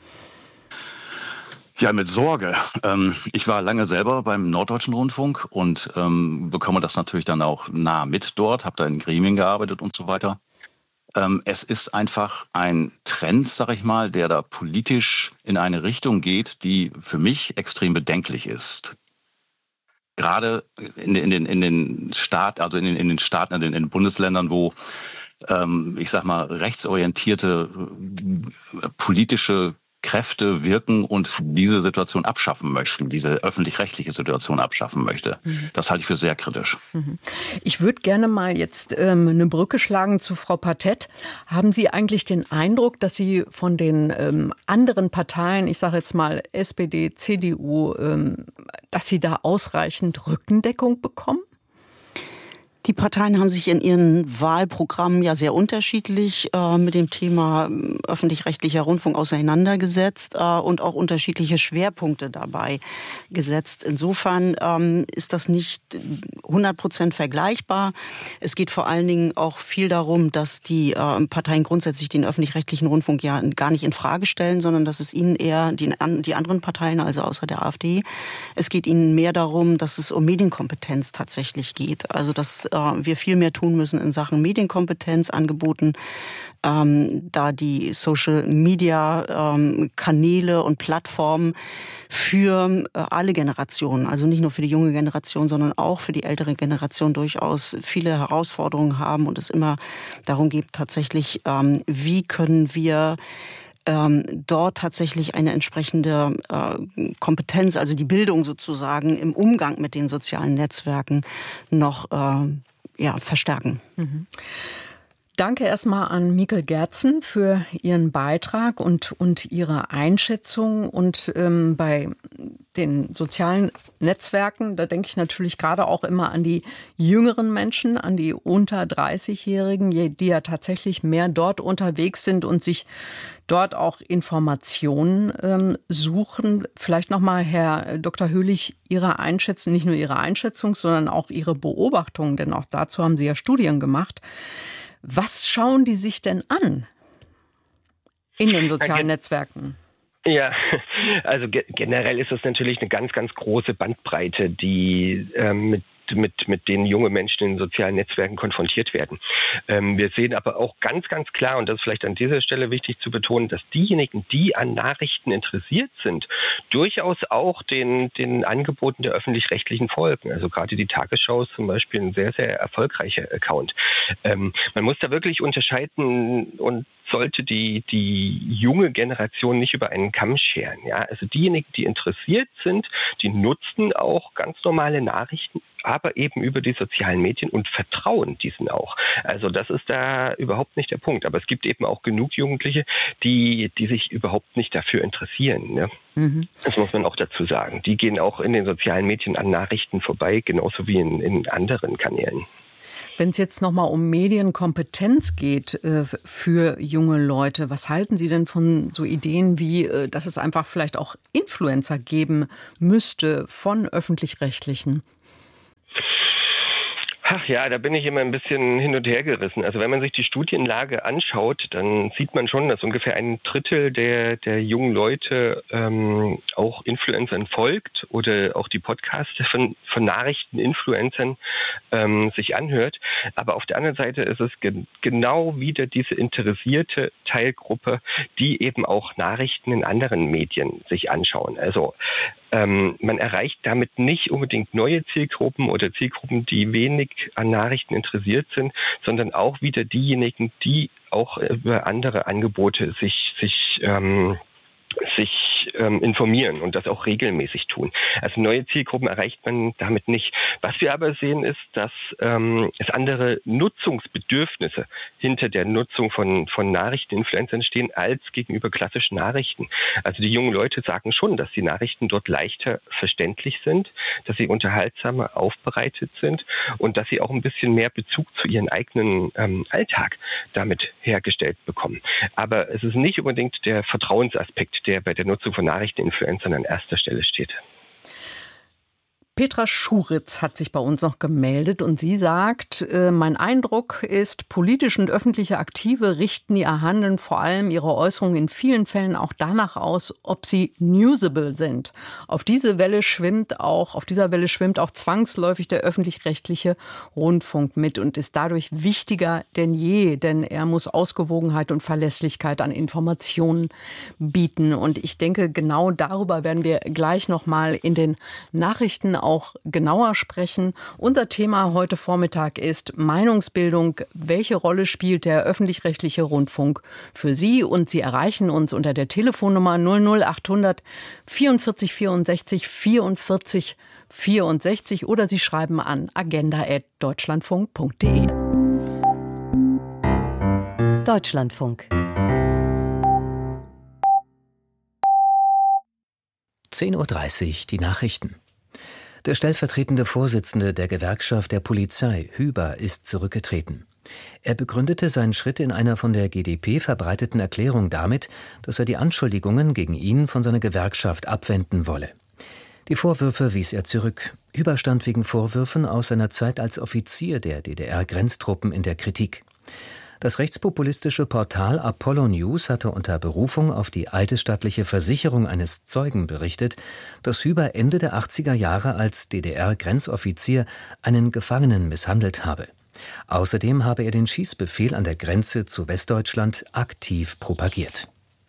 Ja, mit Sorge. Ähm, ich war lange selber beim Norddeutschen Rundfunk und ähm, bekomme das natürlich dann auch nah mit dort, habe da in Gremien gearbeitet und so weiter. Ähm, es ist einfach ein Trend, sag ich mal, der da politisch in eine Richtung geht, die für mich extrem bedenklich ist. Gerade in, in den, in den Staat, also in den, in den Staaten, in den, in den Bundesländern, wo ähm, ich sag mal rechtsorientierte äh, politische Kräfte wirken und diese Situation abschaffen möchten, diese öffentlich-rechtliche Situation abschaffen möchte. Mhm. Das halte ich für sehr kritisch. Mhm. Ich würde gerne mal jetzt ähm, eine Brücke schlagen zu Frau Patett. Haben Sie eigentlich den Eindruck, dass Sie von den ähm, anderen Parteien, ich sage jetzt mal S P D, C D U, ähm, dass Sie da ausreichend Rückendeckung bekommen? Die Parteien haben sich in ihren Wahlprogrammen ja sehr unterschiedlich äh, mit dem Thema öffentlich-rechtlicher Rundfunk auseinandergesetzt äh, und auch unterschiedliche Schwerpunkte dabei gesetzt. Insofern ähm, ist das nicht hundert Prozent vergleichbar. Es geht vor allen Dingen auch viel darum, dass die äh, Parteien grundsätzlich den öffentlich-rechtlichen Rundfunk ja gar nicht in Frage stellen, sondern dass es ihnen eher, die, die anderen Parteien, also außer der AfD, es geht ihnen mehr darum, dass es um Medienkompetenz tatsächlich geht. Also dass wir viel mehr tun müssen in Sachen Medienkompetenz, Angeboten, ähm, da die Social-Media-Kanäle ähm, und Plattformen für äh, alle Generationen, also nicht nur für die junge Generation, sondern auch für die ältere Generation durchaus viele Herausforderungen haben und es immer darum geht tatsächlich, ähm, wie können wir Ähm, dort tatsächlich eine entsprechende äh, Kompetenz, also die Bildung sozusagen im Umgang mit den sozialen Netzwerken noch äh, ja, verstärken. Mhm. Danke erstmal an Mikkel Gerzen für Ihren Beitrag und, und Ihre Einschätzung. Und ähm, bei den sozialen Netzwerken, da denke ich natürlich gerade auch immer an die jüngeren Menschen, an die unter dreißigjährigen, die ja tatsächlich mehr dort unterwegs sind und sich dort auch Informationen ähm, suchen. Vielleicht nochmal, Herr Doktor Höhlich, Ihre Einschätzung, nicht nur Ihre Einschätzung, sondern auch Ihre Beobachtung, denn auch dazu haben Sie ja Studien gemacht. Was schauen die sich denn an in den sozialen Netzwerken? Ja, also ge- generell ist es natürlich eine ganz, ganz große Bandbreite, die ähm, mit mit mit denen junge Menschen in sozialen Netzwerken konfrontiert werden. Ähm, wir sehen aber auch ganz, ganz klar, und das ist vielleicht an dieser Stelle wichtig zu betonen, dass diejenigen, die an Nachrichten interessiert sind, durchaus auch den den Angeboten der Öffentlich-Rechtlichen folgen. Also gerade die Tagesschau ist zum Beispiel ein sehr, sehr erfolgreicher Account. Ähm, man muss da wirklich unterscheiden und sollte die die junge Generation nicht über einen Kamm scheren. Ja? Also diejenigen, die interessiert sind, die nutzen auch ganz normale Nachrichten, aber eben über die sozialen Medien und vertrauen diesen auch. Also das ist da überhaupt nicht der Punkt. Aber es gibt eben auch genug Jugendliche, die die sich überhaupt nicht dafür interessieren. Ne? Mhm. Das muss man auch dazu sagen. Die gehen auch in den sozialen Medien an Nachrichten vorbei, genauso wie in, in anderen Kanälen. Wenn es jetzt nochmal um Medienkompetenz geht äh, für junge Leute, was halten Sie denn von so Ideen wie, äh, dass es einfach vielleicht auch Influencer geben müsste von Öffentlich-Rechtlichen? Ach ja, da bin ich immer ein bisschen hin und her gerissen. Also wenn man sich die Studienlage anschaut, dann sieht man schon, dass ungefähr ein Drittel der, der jungen Leute ähm, auch Influencern folgt oder auch die Podcasts von, von Nachrichteninfluencern ähm, sich anhört. Aber auf der anderen Seite ist es ge- genau wieder diese interessierte Teilgruppe, die eben auch Nachrichten in anderen Medien sich anschauen. Also Ähm, man erreicht damit nicht unbedingt neue Zielgruppen oder Zielgruppen, die wenig an Nachrichten interessiert sind, sondern auch wieder diejenigen, die auch über andere Angebote sich, sich ähm, sich ähm, informieren und das auch regelmäßig tun. Also neue Zielgruppen erreicht man damit nicht. Was wir aber sehen, ist, dass ähm, es andere Nutzungsbedürfnisse hinter der Nutzung von, von Nachrichteninfluencern stehen als gegenüber klassischen Nachrichten. Also die jungen Leute sagen schon, dass die Nachrichten dort leichter verständlich sind, dass sie unterhaltsamer aufbereitet sind und dass sie auch ein bisschen mehr Bezug zu ihren eigenen ähm, Alltag damit hergestellt bekommen. Aber es ist nicht unbedingt der Vertrauensaspekt, der bei der Nutzung von Nachrichteninfluencern an erster Stelle steht. Petra Schuritz hat sich bei uns noch gemeldet und sie sagt, äh, mein Eindruck ist, politische und öffentliche Aktive richten ihr Handeln, vor allem ihre Äußerungen in vielen Fällen auch danach aus, ob sie newsable sind. Auf diese Welle schwimmt auch, auf dieser Welle schwimmt auch zwangsläufig der öffentlich-rechtliche Rundfunk mit und ist dadurch wichtiger denn je, denn er muss Ausgewogenheit und Verlässlichkeit an Informationen bieten. Und ich denke, genau darüber werden wir gleich noch mal in den Nachrichten auch genauer sprechen. Unser Thema heute Vormittag ist Meinungsbildung. Welche Rolle spielt der öffentlich-rechtliche Rundfunk für Sie? Und Sie erreichen uns unter der Telefonnummer null null achthundert vierundvierzig vierundsechzig vierundvierzig vierundsechzig oder Sie schreiben an agenda at deutschlandfunk punkt de. Deutschlandfunk. zehn Uhr dreißig, die Nachrichten. Der stellvertretende Vorsitzende der Gewerkschaft der Polizei, Hüber, ist zurückgetreten. Er begründete seinen Schritt in einer von der G d P verbreiteten Erklärung damit, dass er die Anschuldigungen gegen ihn von seiner Gewerkschaft abwenden wolle. Die Vorwürfe wies er zurück. Hüber stand wegen Vorwürfen aus seiner Zeit als Offizier der D D R-Grenztruppen in der Kritik. Das rechtspopulistische Portal Apollo News hatte unter Berufung auf die eidesstattliche Versicherung eines Zeugen berichtet, dass Hüber Ende der achtziger Jahre als D D R-Grenzoffizier einen Gefangenen misshandelt habe. Außerdem habe er den Schießbefehl an der Grenze zu Westdeutschland aktiv propagiert.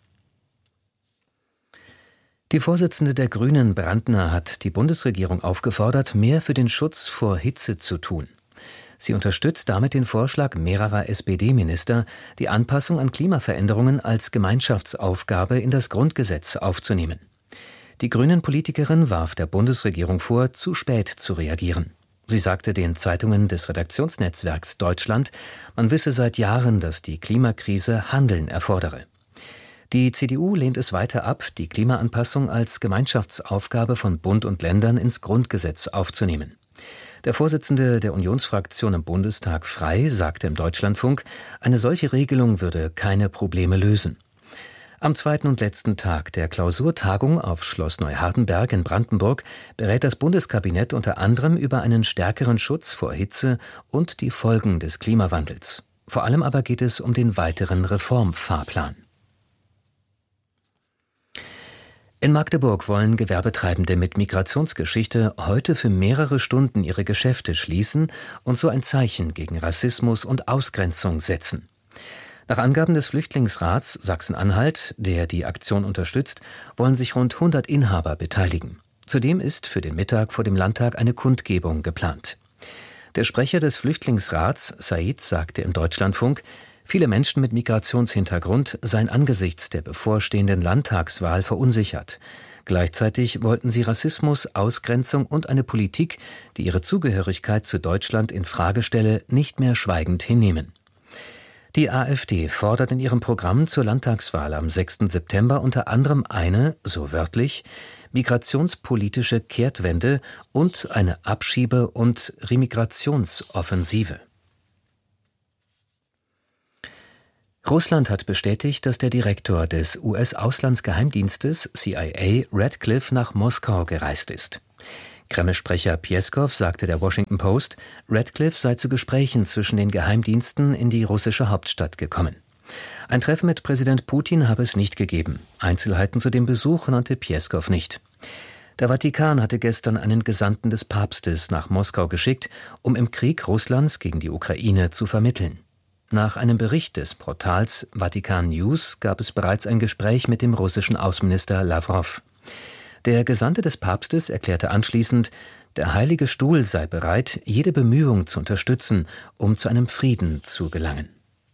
Die Vorsitzende der Grünen, Brandner, hat die Bundesregierung aufgefordert, mehr für den Schutz vor Hitze zu tun. Sie unterstützt damit den Vorschlag mehrerer S P D-Minister, die Anpassung an Klimaveränderungen als Gemeinschaftsaufgabe in das Grundgesetz aufzunehmen. Die Grünen-Politikerin warf der Bundesregierung vor, zu spät zu reagieren. Sie sagte den Zeitungen des Redaktionsnetzwerks Deutschland, man wisse seit Jahren, dass die Klimakrise Handeln erfordere. Die C D U lehnt es weiter ab, die Klimaanpassung als Gemeinschaftsaufgabe von Bund und Ländern ins Grundgesetz aufzunehmen. Der Vorsitzende der Unionsfraktion im Bundestag Frey sagte im Deutschlandfunk, eine solche Regelung würde keine Probleme lösen. Am zweiten und letzten Tag der Klausurtagung auf Schloss Neuhardenberg in Brandenburg berät das Bundeskabinett unter anderem über einen stärkeren Schutz vor Hitze und die Folgen des Klimawandels. Vor allem aber geht es um den weiteren Reformfahrplan. In Magdeburg wollen Gewerbetreibende mit Migrationsgeschichte heute für mehrere Stunden ihre Geschäfte schließen und so ein Zeichen gegen Rassismus und Ausgrenzung setzen. Nach Angaben des Flüchtlingsrats Sachsen-Anhalt, der die Aktion unterstützt, wollen sich rund hundert Inhaber beteiligen. Zudem ist für den Mittag vor dem Landtag eine Kundgebung geplant. Der Sprecher des Flüchtlingsrats, Said, sagte im Deutschlandfunk, viele Menschen mit Migrationshintergrund seien angesichts der bevorstehenden Landtagswahl verunsichert. Gleichzeitig wollten sie Rassismus, Ausgrenzung und eine Politik, die ihre Zugehörigkeit zu Deutschland in Frage stelle, nicht mehr schweigend hinnehmen. Die AfD fordert in ihrem Programm zur Landtagswahl am sechsten September unter anderem eine, so wörtlich, migrationspolitische Kehrtwende und eine Abschiebe- und Remigrationsoffensive. Russland hat bestätigt, dass der Direktor des U S-Auslandsgeheimdienstes C I A Radcliffe nach Moskau gereist ist. Kreml-Sprecher Pjeskow sagte der Washington Post, Radcliffe sei zu Gesprächen zwischen den Geheimdiensten in die russische Hauptstadt gekommen. Ein Treffen mit Präsident Putin habe es nicht gegeben. Einzelheiten zu dem Besuch nannte Pjeskow nicht. Der Vatikan hatte gestern einen Gesandten des Papstes nach Moskau geschickt, um im Krieg Russlands gegen die Ukraine zu vermitteln. Nach einem Bericht des Portals Vatikan News gab es bereits ein Gespräch mit dem russischen Außenminister Lawrow. Der Gesandte des Papstes erklärte anschließend, der Heilige Stuhl sei bereit, jede Bemühung zu unterstützen, um zu einem Frieden zu gelangen.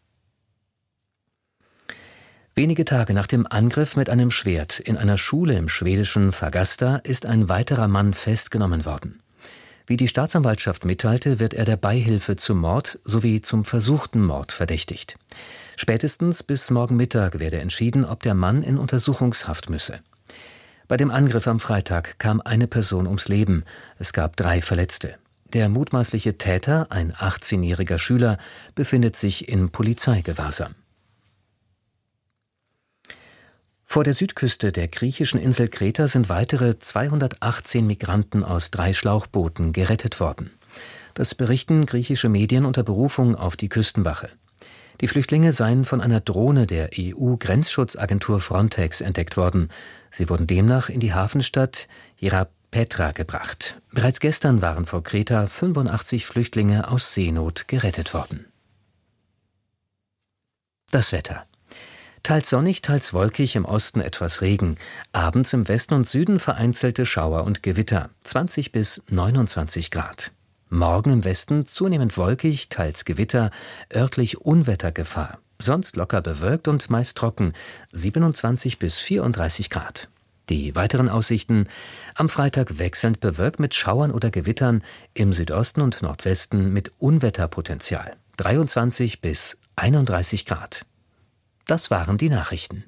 Wenige Tage nach dem Angriff mit einem Schwert in einer Schule im schwedischen Fagasta ist ein weiterer Mann festgenommen worden. Wie die Staatsanwaltschaft mitteilte, wird er der Beihilfe zum Mord sowie zum versuchten Mord verdächtigt. Spätestens bis morgen Mittag werde entschieden, ob der Mann in Untersuchungshaft müsse. Bei dem Angriff am Freitag kam eine Person ums Leben. Es gab drei Verletzte. Der mutmaßliche Täter, ein achtzehnjähriger Schüler, befindet sich in Polizeigewahrsam. Vor der Südküste der griechischen Insel Kreta sind weitere zweihundertachtzehn Migranten aus drei Schlauchbooten gerettet worden. Das berichten griechische Medien unter Berufung auf die Küstenwache. Die Flüchtlinge seien von einer Drohne der E U-Grenzschutzagentur Frontex entdeckt worden. Sie wurden demnach in die Hafenstadt Ierapetra gebracht. Bereits gestern waren vor Kreta fünfundachtzig Flüchtlinge aus Seenot gerettet worden. Das Wetter. Teils sonnig, teils wolkig, im Osten etwas Regen. Abends im Westen und Süden vereinzelte Schauer und Gewitter. zwanzig bis neunundzwanzig Grad. Morgen im Westen zunehmend wolkig, teils Gewitter, örtlich Unwettergefahr. Sonst locker bewölkt und meist trocken. siebenundzwanzig bis vierunddreißig Grad. Die weiteren Aussichten: am Freitag wechselnd bewölkt mit Schauern oder Gewittern, im Südosten und Nordwesten mit Unwetterpotenzial. dreiundzwanzig bis einunddreißig Grad. Das waren die Nachrichten.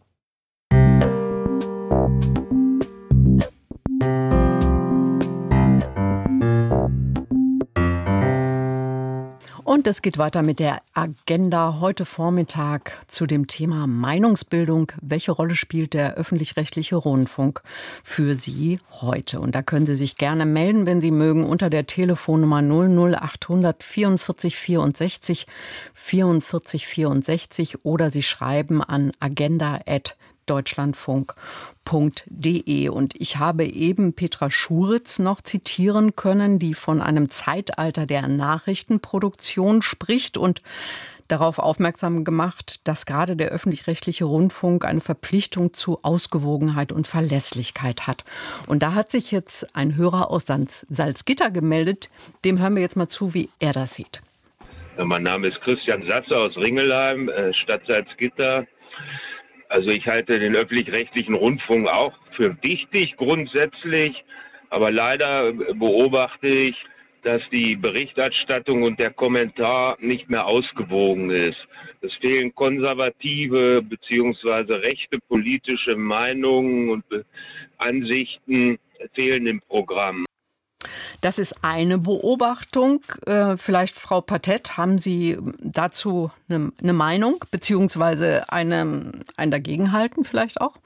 Und es geht weiter mit der Agenda heute Vormittag zu dem Thema Meinungsbildung. Welche Rolle spielt der öffentlich-rechtliche Rundfunk für Sie heute? Und da können Sie sich gerne melden, wenn Sie mögen, unter der Telefonnummer null null achthundert vierundvierzig vierundsechzig vierundvierzig vierundsechzig oder Sie schreiben an agenda at deutschlandfunk punkt de. Und ich habe eben Petra Schuritz noch zitieren können, die von einem Zeitalter der Nachrichtenproduktion spricht und darauf aufmerksam gemacht, dass gerade der öffentlich-rechtliche Rundfunk eine Verpflichtung zu Ausgewogenheit und Verlässlichkeit hat. Und da hat sich jetzt ein Hörer aus Salzgitter gemeldet. Dem hören wir jetzt mal zu, wie er das sieht. Mein Name ist Christian Satzer aus Ringelheim, Stadt Salzgitter. Also ich halte den öffentlich-rechtlichen Rundfunk auch für wichtig grundsätzlich, aber leider beobachte ich, dass die Berichterstattung und der Kommentar nicht mehr ausgewogen ist. Es fehlen konservative bzw. rechte politische Meinungen und Ansichten fehlen im Programm. Das ist eine Beobachtung. Vielleicht, Frau Patett, haben Sie dazu eine, eine Meinung, beziehungsweise eine, ein Dagegenhalten vielleicht auch?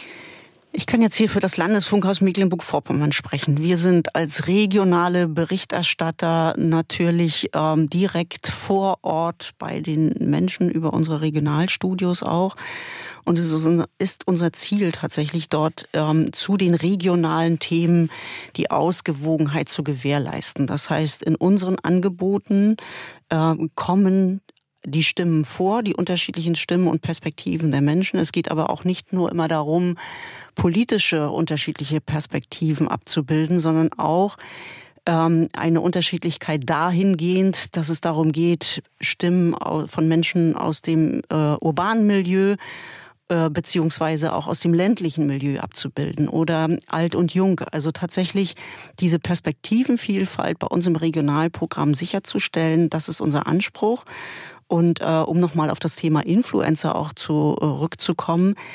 Ich kann jetzt hier für das Landesfunkhaus Mecklenburg-Vorpommern sprechen. Wir sind als regionale Berichterstatter natürlich ähm, direkt vor Ort bei den Menschen über unsere Regionalstudios auch. Und es ist unser Ziel tatsächlich dort ähm, zu den regionalen Themen die Ausgewogenheit zu gewährleisten. Das heißt, in unseren Angeboten äh, kommen die Stimmen vor, die unterschiedlichen Stimmen und Perspektiven der Menschen. Es geht aber auch nicht nur immer darum, politische unterschiedliche Perspektiven abzubilden, sondern auch ähm, eine Unterschiedlichkeit dahingehend, dass es darum geht, Stimmen von Menschen aus dem äh, urbanen Milieu äh, beziehungsweise auch aus dem ländlichen Milieu abzubilden oder alt und jung. Also tatsächlich diese Perspektivenvielfalt bei uns im Regionalprogramm sicherzustellen, das ist unser Anspruch. Und äh, um nochmal auf das Thema Influencer auch zurückzukommen,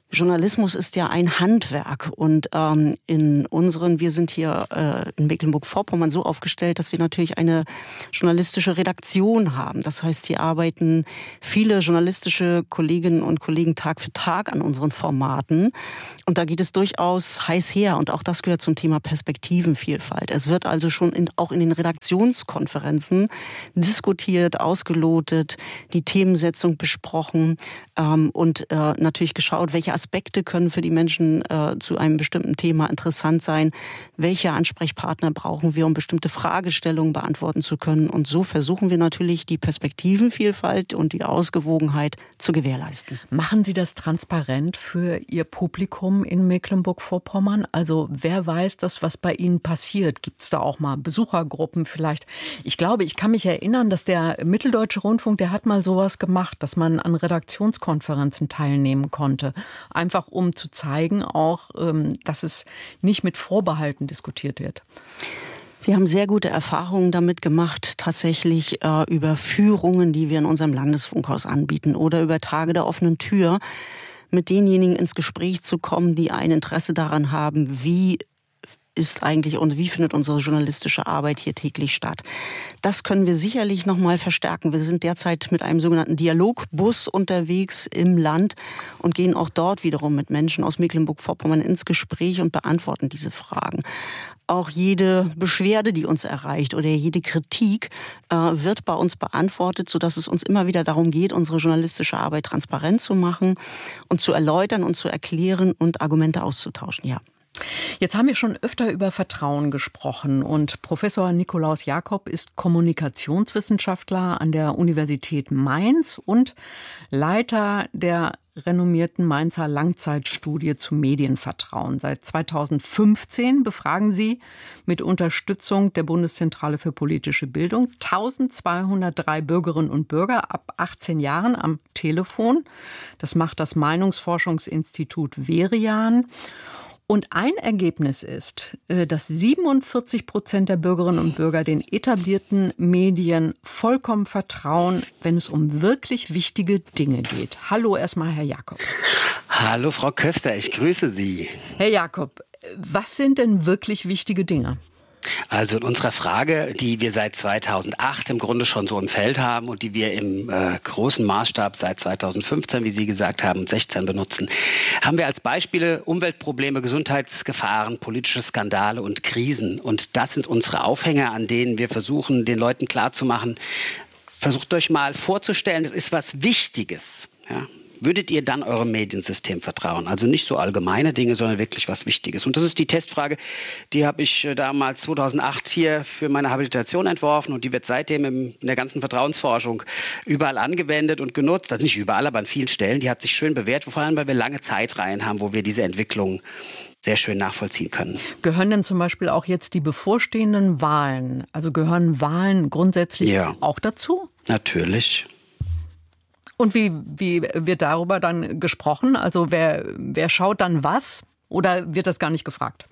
Journalismus ist ja ein Handwerk und ähm, in unseren, wir sind hier äh, in Mecklenburg-Vorpommern so aufgestellt, dass wir natürlich eine journalistische Redaktion haben. Das heißt, hier arbeiten viele journalistische Kolleginnen und Kollegen Tag für Tag an unseren Formaten und da geht es durchaus heiß her und auch das gehört zum Thema Perspektivenvielfalt. Es wird also schon in, auch in den Redaktionskonferenzen diskutiert, ausgelotet, die Themensetzung besprochen ähm, und äh, natürlich geschaut, welche Aspekte können für die Menschen äh, zu einem bestimmten Thema interessant sein. Welche Ansprechpartner brauchen wir, um bestimmte Fragestellungen beantworten zu können? Und so versuchen wir natürlich, die Perspektivenvielfalt und die Ausgewogenheit zu gewährleisten. Machen Sie das transparent für Ihr Publikum in Mecklenburg-Vorpommern? Also wer weiß das, was bei Ihnen passiert? Gibt es da auch mal Besuchergruppen vielleicht? Ich glaube, ich kann mich erinnern, dass der Mitteldeutsche Rundfunk, der hat mal sowas gemacht, dass man an Redaktionskonferenzen teilnehmen konnte. Einfach um zu zeigen auch, dass es nicht mit Vorbehalten diskutiert wird. Wir haben sehr gute Erfahrungen damit gemacht, tatsächlich äh, über Führungen, die wir in unserem Landesfunkhaus anbieten oder über Tage der offenen Tür, mit denjenigen ins Gespräch zu kommen, die ein Interesse daran haben, wie ist eigentlich und wie findet unsere journalistische Arbeit hier täglich statt. Das können wir sicherlich noch mal verstärken. Wir sind derzeit mit einem sogenannten Dialogbus unterwegs im Land und gehen auch dort wiederum mit Menschen aus Mecklenburg-Vorpommern ins Gespräch und beantworten diese Fragen. Auch jede Beschwerde, die uns erreicht oder jede Kritik äh, wird bei uns beantwortet, sodass es uns immer wieder darum geht, unsere journalistische Arbeit transparent zu machen und zu erläutern und zu erklären und Argumente auszutauschen. Ja. Jetzt haben wir schon öfter über Vertrauen gesprochen und Professor Nikolaus Jakob ist Kommunikationswissenschaftler an der Universität Mainz und Leiter der renommierten Mainzer Langzeitstudie zu Medienvertrauen. Seit zweitausendfünfzehn befragen Sie mit Unterstützung der Bundeszentrale für politische Bildung eintausendzweihundertdrei Bürgerinnen und Bürger ab achtzehn Jahren am Telefon. Das macht das Meinungsforschungsinstitut Verian. Und ein Ergebnis ist, dass siebenundvierzig Prozent der Bürgerinnen und Bürger den etablierten Medien vollkommen vertrauen, wenn es um wirklich wichtige Dinge geht. Hallo erstmal, Herr Jakob. Hallo, Frau Köster, ich grüße Sie. Herr Jakob, was sind denn wirklich wichtige Dinge? Also in unserer Frage, die wir seit zweitausendacht im Grunde schon so im Feld haben und die wir im äh, großen Maßstab seit zweitausendfünfzehn, wie Sie gesagt haben, und sechzehn benutzen, haben wir als Beispiele Umweltprobleme, Gesundheitsgefahren, politische Skandale und Krisen. Und das sind unsere Aufhänger, an denen wir versuchen, den Leuten klarzumachen, versucht euch mal vorzustellen, das ist was Wichtiges, ja. Würdet ihr dann eurem Mediensystem vertrauen? Also nicht so allgemeine Dinge, sondern wirklich was Wichtiges. Und das ist die Testfrage, die habe ich damals zweitausendacht hier für meine Habilitation entworfen und die wird seitdem in der ganzen Vertrauensforschung überall angewendet und genutzt. Also nicht überall, aber an vielen Stellen. Die hat sich schön bewährt, vor allem, weil wir lange Zeitreihen haben, wo wir diese Entwicklung sehr schön nachvollziehen können. Gehören denn zum Beispiel auch jetzt die bevorstehenden Wahlen, also gehören Wahlen grundsätzlich ja auch dazu? Natürlich. Und wie, wie wird darüber dann gesprochen? Also wer, wer schaut dann was? Oder wird das gar nicht gefragt?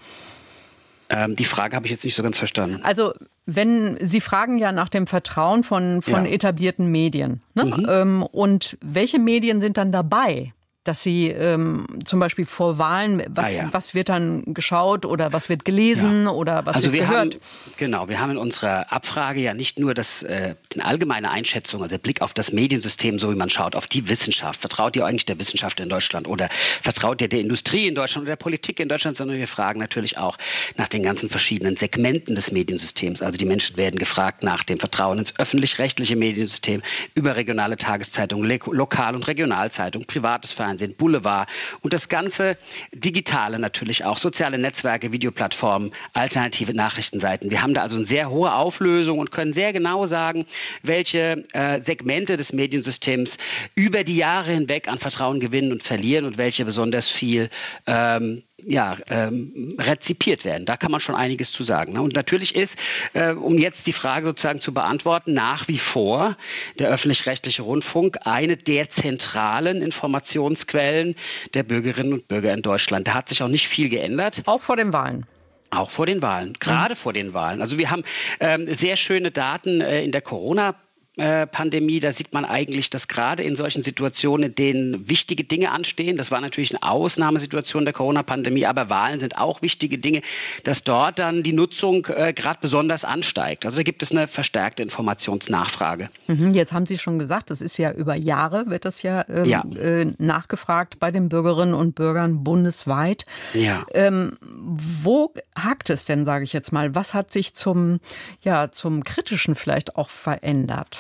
Ähm, die Frage habe ich jetzt nicht so ganz verstanden. Also wenn Sie fragen ja nach dem Vertrauen von, von ja. etablierten Medien. Ne? Mhm. Ähm, und welche Medien sind dann dabei? Dass Sie ähm, zum Beispiel vor Wahlen, was, ah, ja. was wird dann geschaut oder was wird gelesen ja. oder was also wird wir gehört? Haben, genau, wir haben in unserer Abfrage ja nicht nur das, äh, die allgemeine Einschätzung, also der Blick auf das Mediensystem, so wie man schaut, auf die Wissenschaft. Vertraut ihr eigentlich der Wissenschaft in Deutschland oder vertraut ihr der Industrie in Deutschland oder der Politik in Deutschland, sondern wir fragen natürlich auch nach den ganzen verschiedenen Segmenten des Mediensystems. Also die Menschen werden gefragt nach dem Vertrauen ins öffentlich-rechtliche Mediensystem, über regionale Tageszeitungen, Lokal- und Regionalzeitungen, privates Fernsehen, Boulevard und das ganze Digitale natürlich auch, soziale Netzwerke, Videoplattformen, alternative Nachrichtenseiten. Wir haben da also eine sehr hohe Auflösung und können sehr genau sagen, welche äh, Segmente des Mediensystems über die Jahre hinweg an Vertrauen gewinnen und verlieren und welche besonders viel ähm, ja, ähm, rezipiert werden. Da kann man schon einiges zu sagen. Ne? Und natürlich ist, äh, um jetzt die Frage sozusagen zu beantworten, nach wie vor der öffentlich-rechtliche Rundfunk eine der zentralen Informationsquellen der Bürgerinnen und Bürger in Deutschland. Da hat sich auch nicht viel geändert. Auch vor den Wahlen. Auch vor den Wahlen, gerade mhm. vor den Wahlen. Also wir haben ähm, sehr schöne Daten äh, in der Corona- Pandemie, da sieht man eigentlich, dass gerade in solchen Situationen, in denen wichtige Dinge anstehen, das war natürlich eine Ausnahmesituation der Corona-Pandemie, aber Wahlen sind auch wichtige Dinge, dass dort dann die Nutzung äh, gerade besonders ansteigt. Also da gibt es eine verstärkte Informationsnachfrage. Mhm, jetzt haben Sie schon gesagt, das ist ja über Jahre, wird das ja, ähm, ja. Äh, nachgefragt bei den Bürgerinnen und Bürgern bundesweit. Ja. Ähm, wo hakt es denn, sage ich jetzt mal? Was hat sich zum, ja, zum Kritischen vielleicht auch verändert?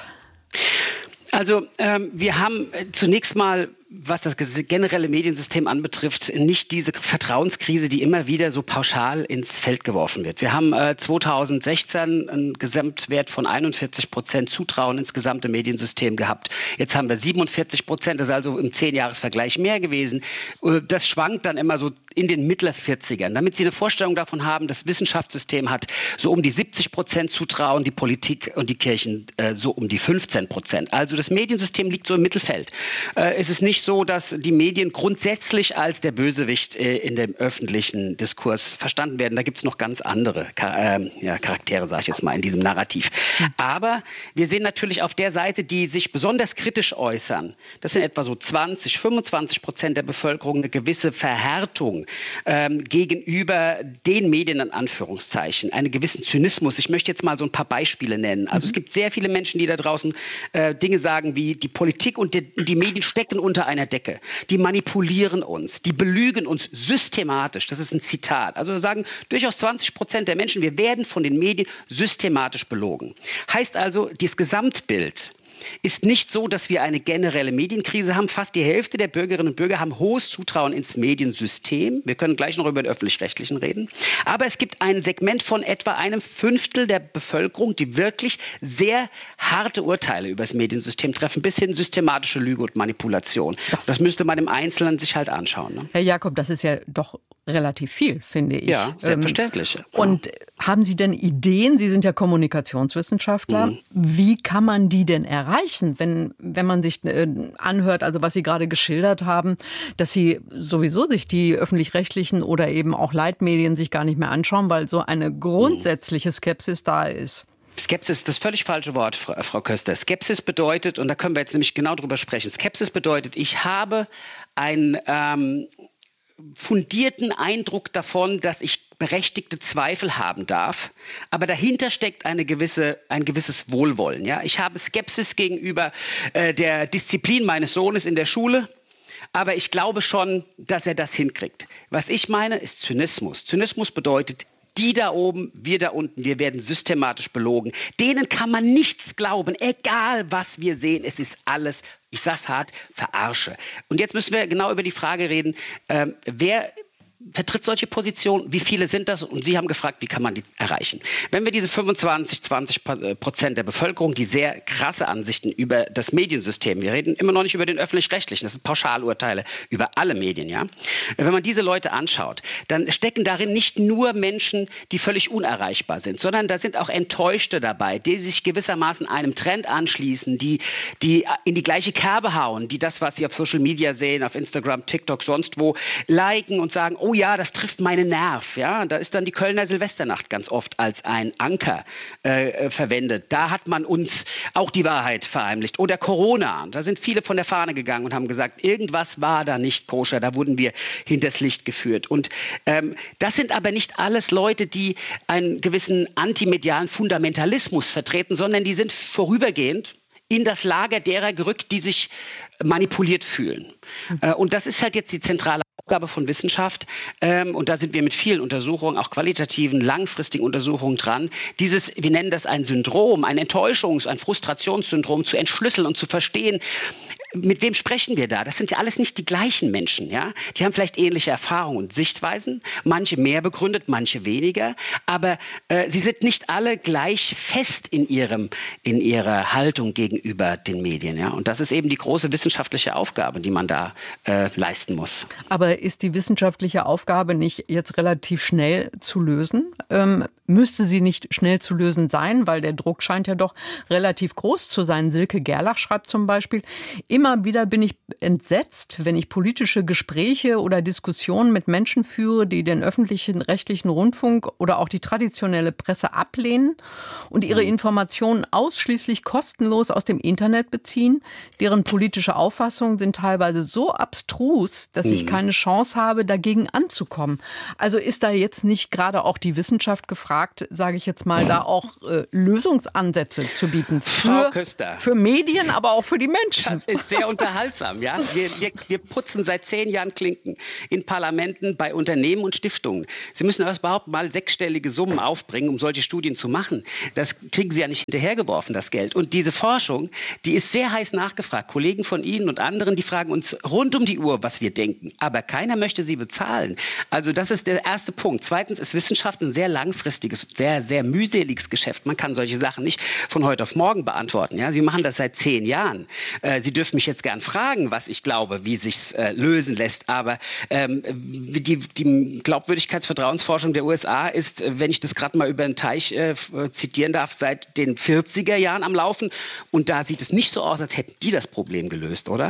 Also ähm, wir haben zunächst mal, was das generelle Mediensystem anbetrifft, nicht diese Vertrauenskrise, die immer wieder so pauschal ins Feld geworfen wird. Wir haben äh, zweitausendsechzehn einen Gesamtwert von einundvierzig Prozent Zutrauen ins gesamte Mediensystem gehabt. Jetzt haben wir siebenundvierzig Prozent, das ist also im Zehn-Jahres-Vergleich mehr gewesen. Das schwankt dann immer so in den Mittler-vierzigern. Damit Sie eine Vorstellung davon haben, das Wissenschaftssystem hat so um die siebzig Prozent Zutrauen, die Politik und die Kirchen äh, so um die fünfzehn Prozent. Also das Mediensystem liegt so im Mittelfeld. Äh, es ist nicht so, dass die Medien grundsätzlich als der Bösewicht äh, in dem öffentlichen Diskurs verstanden werden. Da gibt es noch ganz andere Char- äh, ja, Charaktere, sage ich jetzt mal, in diesem Narrativ. Aber wir sehen natürlich auf der Seite, die sich besonders kritisch äußern, das sind etwa so zwanzig, fünfundzwanzig Prozent der Bevölkerung, eine gewisse Verhärtung ähm, gegenüber den Medien, in Anführungszeichen, einen gewissen Zynismus. Ich möchte jetzt mal so ein paar Beispiele nennen. Also mhm. es gibt sehr viele Menschen, die da draußen äh, Dinge sagen wie, die Politik und die, die Medien stecken unter einer Decke. Die manipulieren uns, die belügen uns systematisch. Das ist ein Zitat. Also wir sagen durchaus zwanzig Prozent der Menschen, wir werden von den Medien systematisch belogen. Heißt also, das Gesamtbild ist nicht so, dass wir eine generelle Medienkrise haben. Fast die Hälfte der Bürgerinnen und Bürger haben hohes Zutrauen ins Mediensystem. Wir können gleich noch über den Öffentlich-Rechtlichen reden. Aber es gibt ein Segment von etwa einem Fünftel der Bevölkerung, die wirklich sehr harte Urteile über das Mediensystem treffen, bis hin systematische Lüge und Manipulation. Das, das müsste man im Einzelnen sich halt anschauen. Ne? Herr Jakob, das ist ja doch relativ viel, finde ich. Ja, selbstverständlich. Ähm, und haben Sie denn Ideen? Sie sind ja Kommunikationswissenschaftler. Mhm. Wie kann man die denn erreichen, wenn, wenn man sich äh, anhört, also was Sie gerade geschildert haben, dass Sie sowieso sich die öffentlich-rechtlichen oder eben auch Leitmedien sich gar nicht mehr anschauen, weil so eine grundsätzliche Skepsis da ist? Skepsis ist das völlig falsche Wort, Frau, Frau Köster. Skepsis bedeutet, und da können wir jetzt nämlich genau drüber sprechen, Skepsis bedeutet, ich habe ein ähm, fundierten Eindruck davon, dass ich berechtigte Zweifel haben darf, aber dahinter steckt eine gewisse, ein gewisses Wohlwollen. Ja? Ich habe Skepsis gegenüber äh, der Disziplin meines Sohnes in der Schule, aber ich glaube schon, dass er das hinkriegt. Was ich meine, ist Zynismus. Zynismus bedeutet, die da oben, wir da unten, wir werden systematisch belogen. Denen kann man nichts glauben, egal was wir sehen. Es ist alles, ich sag's hart, Verarsche. Und jetzt müssen wir genau über die Frage reden, ähm, wer vertritt solche Positionen, wie viele sind das? Und Sie haben gefragt, wie kann man die erreichen? Wenn wir diese fünfundzwanzig, zwanzig Prozent der Bevölkerung, die sehr krasse Ansichten über das Mediensystem, wir reden immer noch nicht über den Öffentlich-Rechtlichen, das sind Pauschalurteile über alle Medien, ja. Wenn man diese Leute anschaut, dann stecken darin nicht nur Menschen, die völlig unerreichbar sind, sondern da sind auch Enttäuschte dabei, die sich gewissermaßen einem Trend anschließen, die, die in die gleiche Kerbe hauen, die das, was sie auf Social Media sehen, auf Instagram, TikTok, sonst wo, liken und sagen, oh ja, das trifft meinen Nerv. Ja? Da ist dann die Kölner Silvesternacht ganz oft als ein Anker äh, verwendet. Da hat man uns auch die Wahrheit verheimlicht. Oder Corona. Da sind viele von der Fahne gegangen und haben gesagt, irgendwas war da nicht koscher. Da wurden wir hinters Licht geführt. Und ähm, das sind aber nicht alles Leute, die einen gewissen antimedialen Fundamentalismus vertreten, sondern die sind vorübergehend in das Lager derer gerückt, die sich manipuliert fühlen. Mhm. Und das ist halt jetzt die zentrale Aufgabe von Wissenschaft. Und da sind wir mit vielen Untersuchungen, auch qualitativen, langfristigen Untersuchungen dran, dieses, wir nennen das ein Syndrom, ein Enttäuschungs-, ein Frustrationssyndrom zu entschlüsseln und zu verstehen, mit wem sprechen wir da? Das sind ja alles nicht die gleichen Menschen. Ja? Die haben vielleicht ähnliche Erfahrungen und Sichtweisen, manche mehr begründet, manche weniger, aber äh, sie sind nicht alle gleich fest in, ihrem, in ihrer Haltung gegenüber den Medien. Ja? Und das ist eben die große wissenschaftliche Aufgabe, die man da äh, leisten muss. Aber ist die wissenschaftliche Aufgabe nicht jetzt relativ schnell zu lösen? Ähm, müsste sie nicht schnell zu lösen sein, weil der Druck scheint ja doch relativ groß zu sein. Silke Gerlach schreibt zum Beispiel, immer immer wieder bin ich entsetzt, wenn ich politische Gespräche oder Diskussionen mit Menschen führe, die den öffentlichen rechtlichen Rundfunk oder auch die traditionelle Presse ablehnen und ihre Informationen ausschließlich kostenlos aus dem Internet beziehen. Deren politische Auffassungen sind teilweise so abstrus, dass ich keine Chance habe, dagegen anzukommen. Also ist da jetzt nicht gerade auch die Wissenschaft gefragt, sage ich jetzt mal, da auch äh, Lösungsansätze zu bieten für, für Medien, aber auch für die Menschen? Das ist sehr unterhaltsam. Ja? Wir, wir, wir putzen seit zehn Jahren Klinken in Parlamenten, bei Unternehmen und Stiftungen. Sie müssen erst überhaupt mal sechsstellige Summen aufbringen, um solche Studien zu machen. Das kriegen Sie ja nicht hinterhergeworfen, das Geld. Und diese Forschung, die ist sehr heiß nachgefragt. Kollegen von Ihnen und anderen, die fragen uns rund um die Uhr, was wir denken. Aber keiner möchte sie bezahlen. Also das ist der erste Punkt. Zweitens ist Wissenschaft ein sehr langfristiges, sehr, sehr mühseliges Geschäft. Man kann solche Sachen nicht von heute auf morgen beantworten. Ja? Sie machen das seit zehn Jahren. Äh, Sie dürfen mich jetzt gern fragen, was ich glaube, wie sich äh, lösen lässt. Aber ähm, die, die Glaubwürdigkeitsvertrauensforschung der U S A ist, wenn ich das gerade mal über den Teich äh, zitieren darf, seit den vierziger Jahren am Laufen. Und da sieht es nicht so aus, als hätten die das Problem gelöst, oder?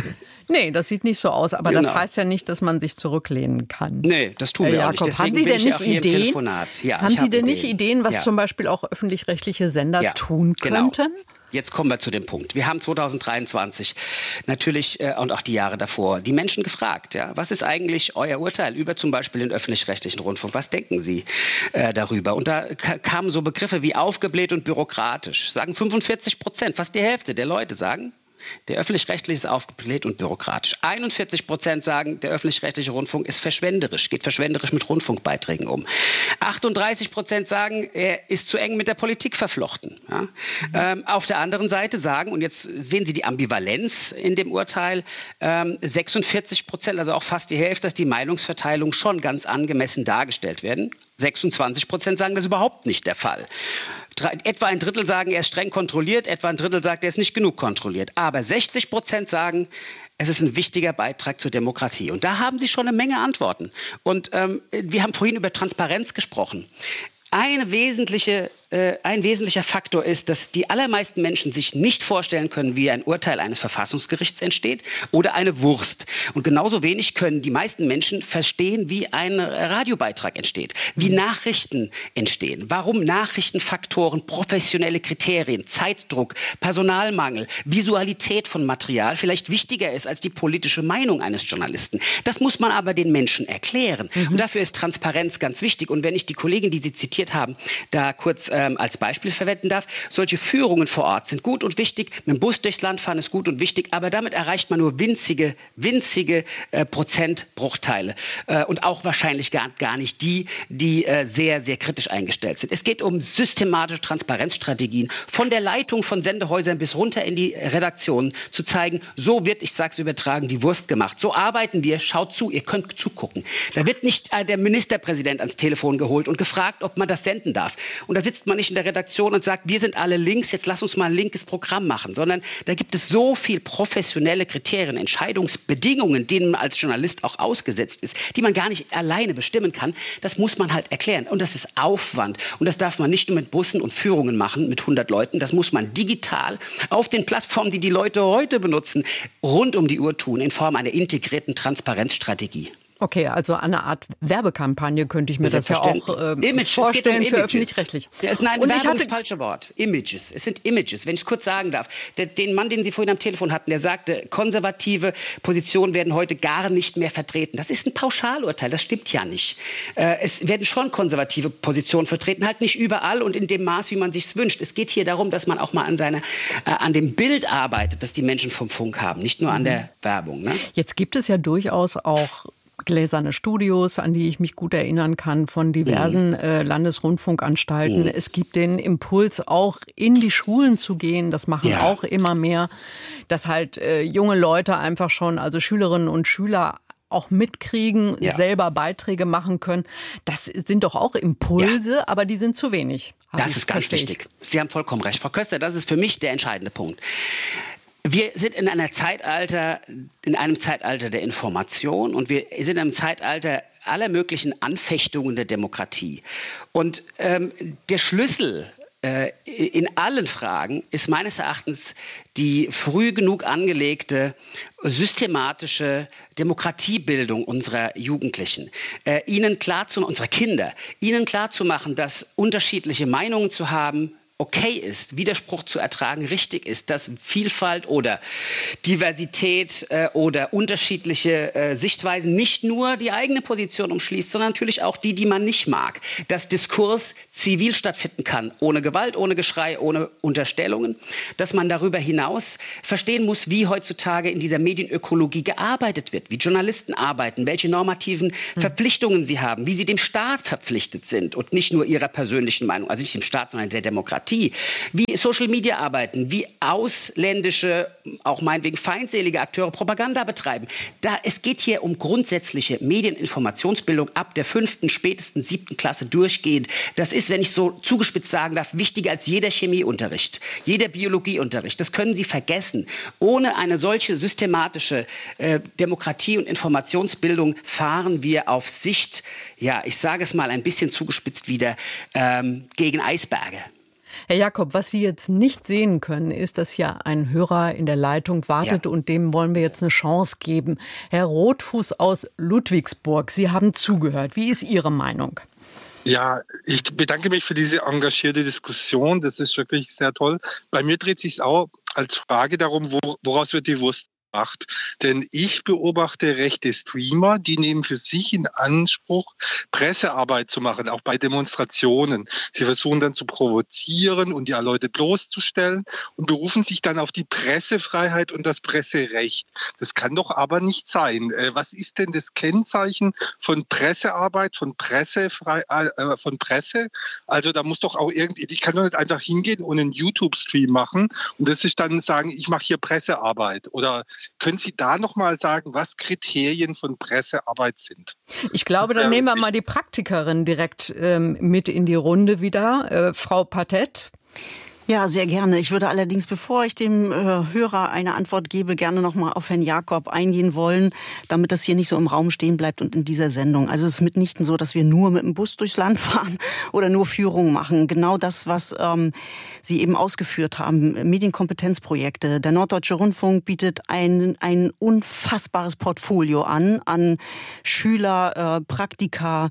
Nee, das sieht nicht so aus, aber genau. Das heißt ja nicht, dass man sich zurücklehnen kann. Nee, das tun wir Herr auch nicht. Jakob, Deswegen haben Sie denn nicht Ideen, ja, haben Sie hab denn nicht Ideen, Ideen was ja. zum Beispiel auch öffentlich-rechtliche Sender ja, tun könnten? Genau. Jetzt kommen wir zu dem Punkt. Wir haben zwanzig dreiundzwanzig natürlich äh, und auch die Jahre davor die Menschen gefragt, ja, was ist eigentlich euer Urteil über zum Beispiel den öffentlich-rechtlichen Rundfunk? Was denken Sie äh, darüber? Und da k- kamen so Begriffe wie aufgebläht und bürokratisch. Sagen fünfundvierzig Prozent, fast die Hälfte der Leute sagen, der öffentlich-rechtliche ist aufgebläht und bürokratisch. einundvierzig Prozent sagen, der öffentlich-rechtliche Rundfunk ist verschwenderisch, geht verschwenderisch mit Rundfunkbeiträgen um. achtunddreißig Prozent sagen, er ist zu eng mit der Politik verflochten. Ja? Mhm. Ähm, auf der anderen Seite sagen, und jetzt sehen Sie die Ambivalenz in dem Urteil, ähm, sechsundvierzig Prozent, also auch fast die Hälfte, dass die Meinungsverteilung schon ganz angemessen dargestellt werden. sechsundzwanzig Prozent sagen, das ist überhaupt nicht der Fall. Drei, etwa ein Drittel sagen, er ist streng kontrolliert, etwa ein Drittel sagt, er ist nicht genug kontrolliert. Aber sechzig Prozent sagen, es ist ein wichtiger Beitrag zur Demokratie. Und da haben Sie schon eine Menge Antworten. Und ähm, wir haben vorhin über Transparenz gesprochen. Eine wesentliche, äh, ein wesentlicher Faktor ist, dass die allermeisten Menschen sich nicht vorstellen können, wie ein Urteil eines Verfassungsgerichts entsteht oder eine Wurst. Und genauso wenig können die meisten Menschen verstehen, wie ein Radiobeitrag entsteht, wie Nachrichten entstehen, warum Nachrichtenfaktoren, professionelle Kriterien, Zeitdruck, Personalmangel, Visualität von Material vielleicht wichtiger ist als die politische Meinung eines Journalisten. Das muss man aber den Menschen erklären. Mhm. Und dafür ist Transparenz ganz wichtig. Und wenn ich die Kollegin, die Sie zitiert haben, da kurz ähm, als Beispiel verwenden darf. Solche Führungen vor Ort sind gut und wichtig. Mit dem Bus durchs Land fahren ist gut und wichtig, aber damit erreicht man nur winzige, winzige äh, Prozentbruchteile äh, und auch wahrscheinlich gar, gar nicht die, die äh, sehr, sehr kritisch eingestellt sind. Es geht um systematische Transparenzstrategien von der Leitung von Sendehäusern bis runter in die Redaktionen zu zeigen, so wird, ich sage es übertragen, die Wurst gemacht. So arbeiten wir, schaut zu, ihr könnt zugucken. Da wird nicht äh, der Ministerpräsident ans Telefon geholt und gefragt, ob man das senden darf. Und da sitzt man nicht in der Redaktion und sagt, wir sind alle links, jetzt lass uns mal ein linkes Programm machen, sondern da gibt es so viel professionelle Kriterien, Entscheidungsbedingungen, denen man als Journalist auch ausgesetzt ist, die man gar nicht alleine bestimmen kann. Das muss man halt erklären. Und das ist Aufwand. Und das darf man nicht nur mit Bussen und Führungen machen, mit hundert Leuten. Das muss man digital auf den Plattformen, die die Leute heute benutzen, rund um die Uhr tun, in Form einer integrierten Transparenzstrategie. Okay, also eine Art Werbekampagne könnte ich mir das ja auch äh, Image, vorstellen um für öffentlich-rechtlich. Ja, nein, und Werbung ich hatte ist das falsche Wort. Images. Es sind Images, wenn ich es kurz sagen darf. Der, den Mann, den Sie vorhin am Telefon hatten, der sagte, konservative Positionen werden heute gar nicht mehr vertreten. Das ist ein Pauschalurteil, das stimmt ja nicht. Äh, es werden schon konservative Positionen vertreten, halt nicht überall und in dem Maß, wie man sich es wünscht. Es geht hier darum, dass man auch mal an, seiner, äh, an dem Bild arbeitet, das die Menschen vom Funk haben, nicht nur an der Werbung. Ne? Jetzt gibt es ja durchaus auch gläserne Studios, an die ich mich gut erinnern kann, von diversen äh, Landesrundfunkanstalten. Mhm. Es gibt den Impuls, auch in die Schulen zu gehen. Das machen ja. auch immer mehr, dass halt äh, junge Leute einfach schon, also Schülerinnen und Schüler, auch mitkriegen, ja. selber Beiträge machen können. Das sind doch auch Impulse, ja. aber die sind zu wenig. Das ist ganz wichtig. Sie haben vollkommen recht, Frau Köster. Das ist für mich der entscheidende Punkt. Wir sind in einer Zeitalter, in einem Zeitalter der Information und wir sind in einem Zeitalter aller möglichen Anfechtungen der Demokratie. Und ähm, der Schlüssel äh, in allen Fragen ist meines Erachtens die früh genug angelegte systematische Demokratiebildung unserer Jugendlichen, äh, ihnen klar zu, unserer Kinder, ihnen klarzumachen, dass unterschiedliche Meinungen zu haben okay ist, Widerspruch zu ertragen richtig ist, dass Vielfalt oder Diversität äh, oder unterschiedliche äh, Sichtweisen nicht nur die eigene Position umschließt, sondern natürlich auch die, die man nicht mag. Dass Diskurs zivil stattfinden kann, ohne Gewalt, ohne Geschrei, ohne Unterstellungen. Dass man darüber hinaus verstehen muss, wie heutzutage in dieser Medienökologie gearbeitet wird, wie Journalisten arbeiten, welche normativen hm. Verpflichtungen sie haben, wie sie dem Staat verpflichtet sind und nicht nur ihrer persönlichen Meinung, also nicht dem Staat, sondern der Demokratie. Wie Social Media arbeiten, wie ausländische, auch meinetwegen feindselige Akteure Propaganda betreiben. Da, es geht hier um grundsätzliche Medieninformationsbildung ab der fünften, spätestens siebten Klasse durchgehend. Das ist, wenn ich so zugespitzt sagen darf, wichtiger als jeder Chemieunterricht, jeder Biologieunterricht. Das können Sie vergessen. Ohne eine solche systematische äh, Demokratie- und Informationsbildung fahren wir auf Sicht, ja, ich sage es mal ein bisschen zugespitzt wieder, ähm, gegen Eisberge. Herr Jakob, was Sie jetzt nicht sehen können, ist, dass hier ein Hörer in der Leitung wartet ja. und dem wollen wir jetzt eine Chance geben. Herr Rotfuß aus Ludwigsburg, Sie haben zugehört. Wie ist Ihre Meinung? Ja, ich bedanke mich für diese engagierte Diskussion. Das ist wirklich sehr toll. Bei mir dreht sich es auch als Frage darum, wo, woraus wird die Wurst gemacht. Denn ich beobachte rechte Streamer, die nehmen für sich in Anspruch, Pressearbeit zu machen, auch bei Demonstrationen. Sie versuchen dann zu provozieren und die Leute bloßzustellen und berufen sich dann auf die Pressefreiheit und das Presserecht. Das kann doch aber nicht sein. Was ist denn das Kennzeichen von Pressearbeit, von Pressefrei, äh, von Presse? Also da muss doch auch irgendwie, die kann doch nicht einfach hingehen und einen YouTube-Stream machen und das ist dann sagen, ich mache hier Pressearbeit. Oder können Sie da noch mal sagen, was Kriterien von Pressearbeit sind? Ich glaube, dann nehmen wir mal die Praktikerin direkt ähm, mit in die Runde wieder. Äh, Frau Patett. Ja, sehr gerne. Ich würde allerdings, bevor ich dem äh, Hörer eine Antwort gebe, gerne noch mal auf Herrn Jakob eingehen wollen, damit das hier nicht so im Raum stehen bleibt und in dieser Sendung. Also es ist mitnichten so, dass wir nur mit dem Bus durchs Land fahren oder nur Führungen machen. Genau das, was ähm, Sie eben ausgeführt haben, Medienkompetenzprojekte. Der Norddeutsche Rundfunk bietet ein, ein unfassbares Portfolio an, an Schüler, äh, Praktika,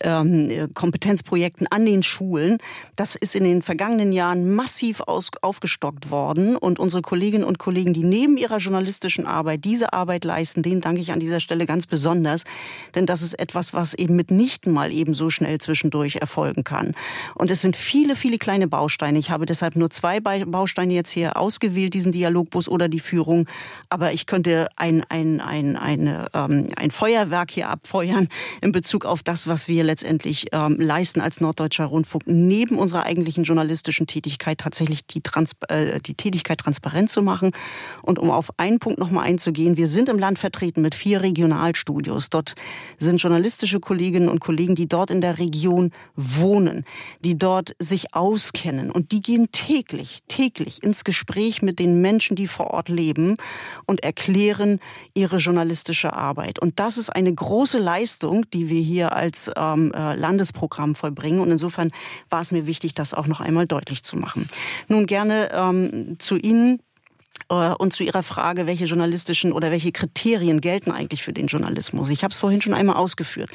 äh, Kompetenzprojekten an den Schulen. Das ist in den vergangenen Jahren massiv Aus, aufgestockt worden und unsere Kolleginnen und Kollegen, die neben ihrer journalistischen Arbeit diese Arbeit leisten, denen danke ich an dieser Stelle ganz besonders, denn das ist etwas, was eben mitnichten mal eben so schnell zwischendurch erfolgen kann. Und es sind viele, viele kleine Bausteine. Ich habe deshalb nur zwei Bausteine jetzt hier ausgewählt, diesen Dialogbus oder die Führung, aber ich könnte ein, ein, ein, eine, ähm, ein Feuerwerk hier abfeuern in Bezug auf das, was wir letztendlich ähm, leisten als Norddeutscher Rundfunk, neben unserer eigentlichen journalistischen Tätigkeit tatsächlich die, Trans- äh, die Tätigkeit transparent zu machen. Und um auf einen Punkt noch mal einzugehen, wir sind im Land vertreten mit vier Regionalstudios. Dort sind journalistische Kolleginnen und Kollegen, die dort in der Region wohnen, die dort sich auskennen. Und die gehen täglich, täglich ins Gespräch mit den Menschen, die vor Ort leben und erklären ihre journalistische Arbeit. Und das ist eine große Leistung, die wir hier als ähm, Landesprogramm vollbringen. Und insofern war es mir wichtig, das auch noch einmal deutlich zu machen. Nun gerne ähm, zu Ihnen äh, und zu Ihrer Frage, welche journalistischen oder welche Kriterien gelten eigentlich für den Journalismus. Ich habe es vorhin schon einmal ausgeführt.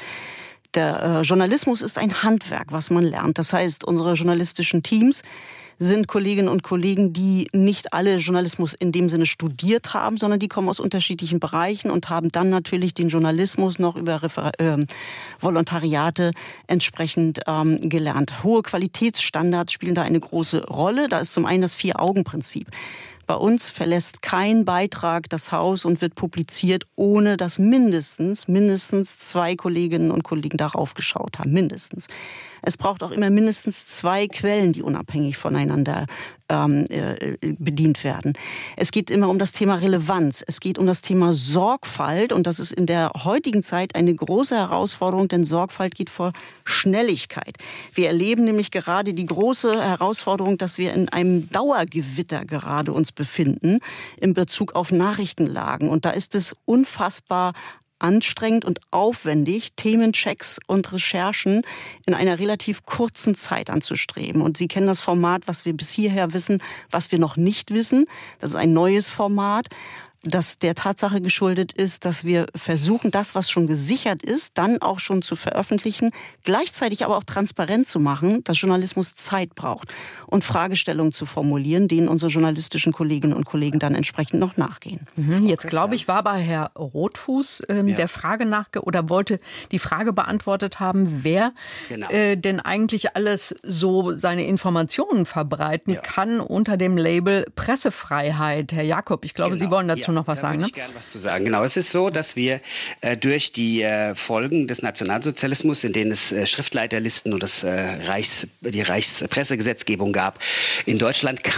Der äh, Journalismus ist ein Handwerk, was man lernt. Das heißt, unsere journalistischen Teams sind Kolleginnen und Kollegen, die nicht alle Journalismus in dem Sinne studiert haben, sondern die kommen aus unterschiedlichen Bereichen und haben dann natürlich den Journalismus noch über Refer- äh, Volontariate entsprechend ähm, gelernt. Hohe Qualitätsstandards spielen da eine große Rolle. Da ist zum einen das Vier-Augen-Prinzip. Bei uns verlässt kein Beitrag das Haus und wird publiziert, ohne dass mindestens, mindestens zwei Kolleginnen und Kollegen darauf geschaut haben. Mindestens. Es braucht auch immer mindestens zwei Quellen, die unabhängig voneinander ähm, äh, bedient werden. Es geht immer um das Thema Relevanz. Es geht um das Thema Sorgfalt. Und das ist in der heutigen Zeit eine große Herausforderung, denn Sorgfalt geht vor Schnelligkeit. Wir erleben nämlich gerade die große Herausforderung, dass wir in einem Dauergewitter gerade uns befinden in Bezug auf Nachrichtenlagen. Und da ist es unfassbar anstrengend und aufwendig, Themenchecks und Recherchen in einer relativ kurzen Zeit anzustreben. Und Sie kennen das Format, was wir bis hierher wissen, was wir noch nicht wissen. Das ist ein neues Format, das der Tatsache geschuldet ist, dass wir versuchen, das, was schon gesichert ist, dann auch schon zu veröffentlichen, gleichzeitig aber auch transparent zu machen, dass Journalismus Zeit braucht und Fragestellungen zu formulieren, denen unsere journalistischen Kolleginnen und Kollegen dann entsprechend noch nachgehen. Mhm, jetzt glaube ich, war bei Herr Rothfuß ähm, ja. der Frage nachge oder wollte die Frage beantwortet haben, wer genau. äh, denn eigentlich alles so seine Informationen verbreiten ja. kann unter dem Label Pressefreiheit. Herr Jakob, ich glaube, genau. Sie wollen dazu ja. noch was da sagen, ne? Ich gerne was zu sagen. Genau, es ist so, dass wir äh, durch die äh, Folgen des Nationalsozialismus, in denen es äh, Schriftleiterlisten und das äh, Reichs, die Reichspressegesetzgebung gab, in Deutschland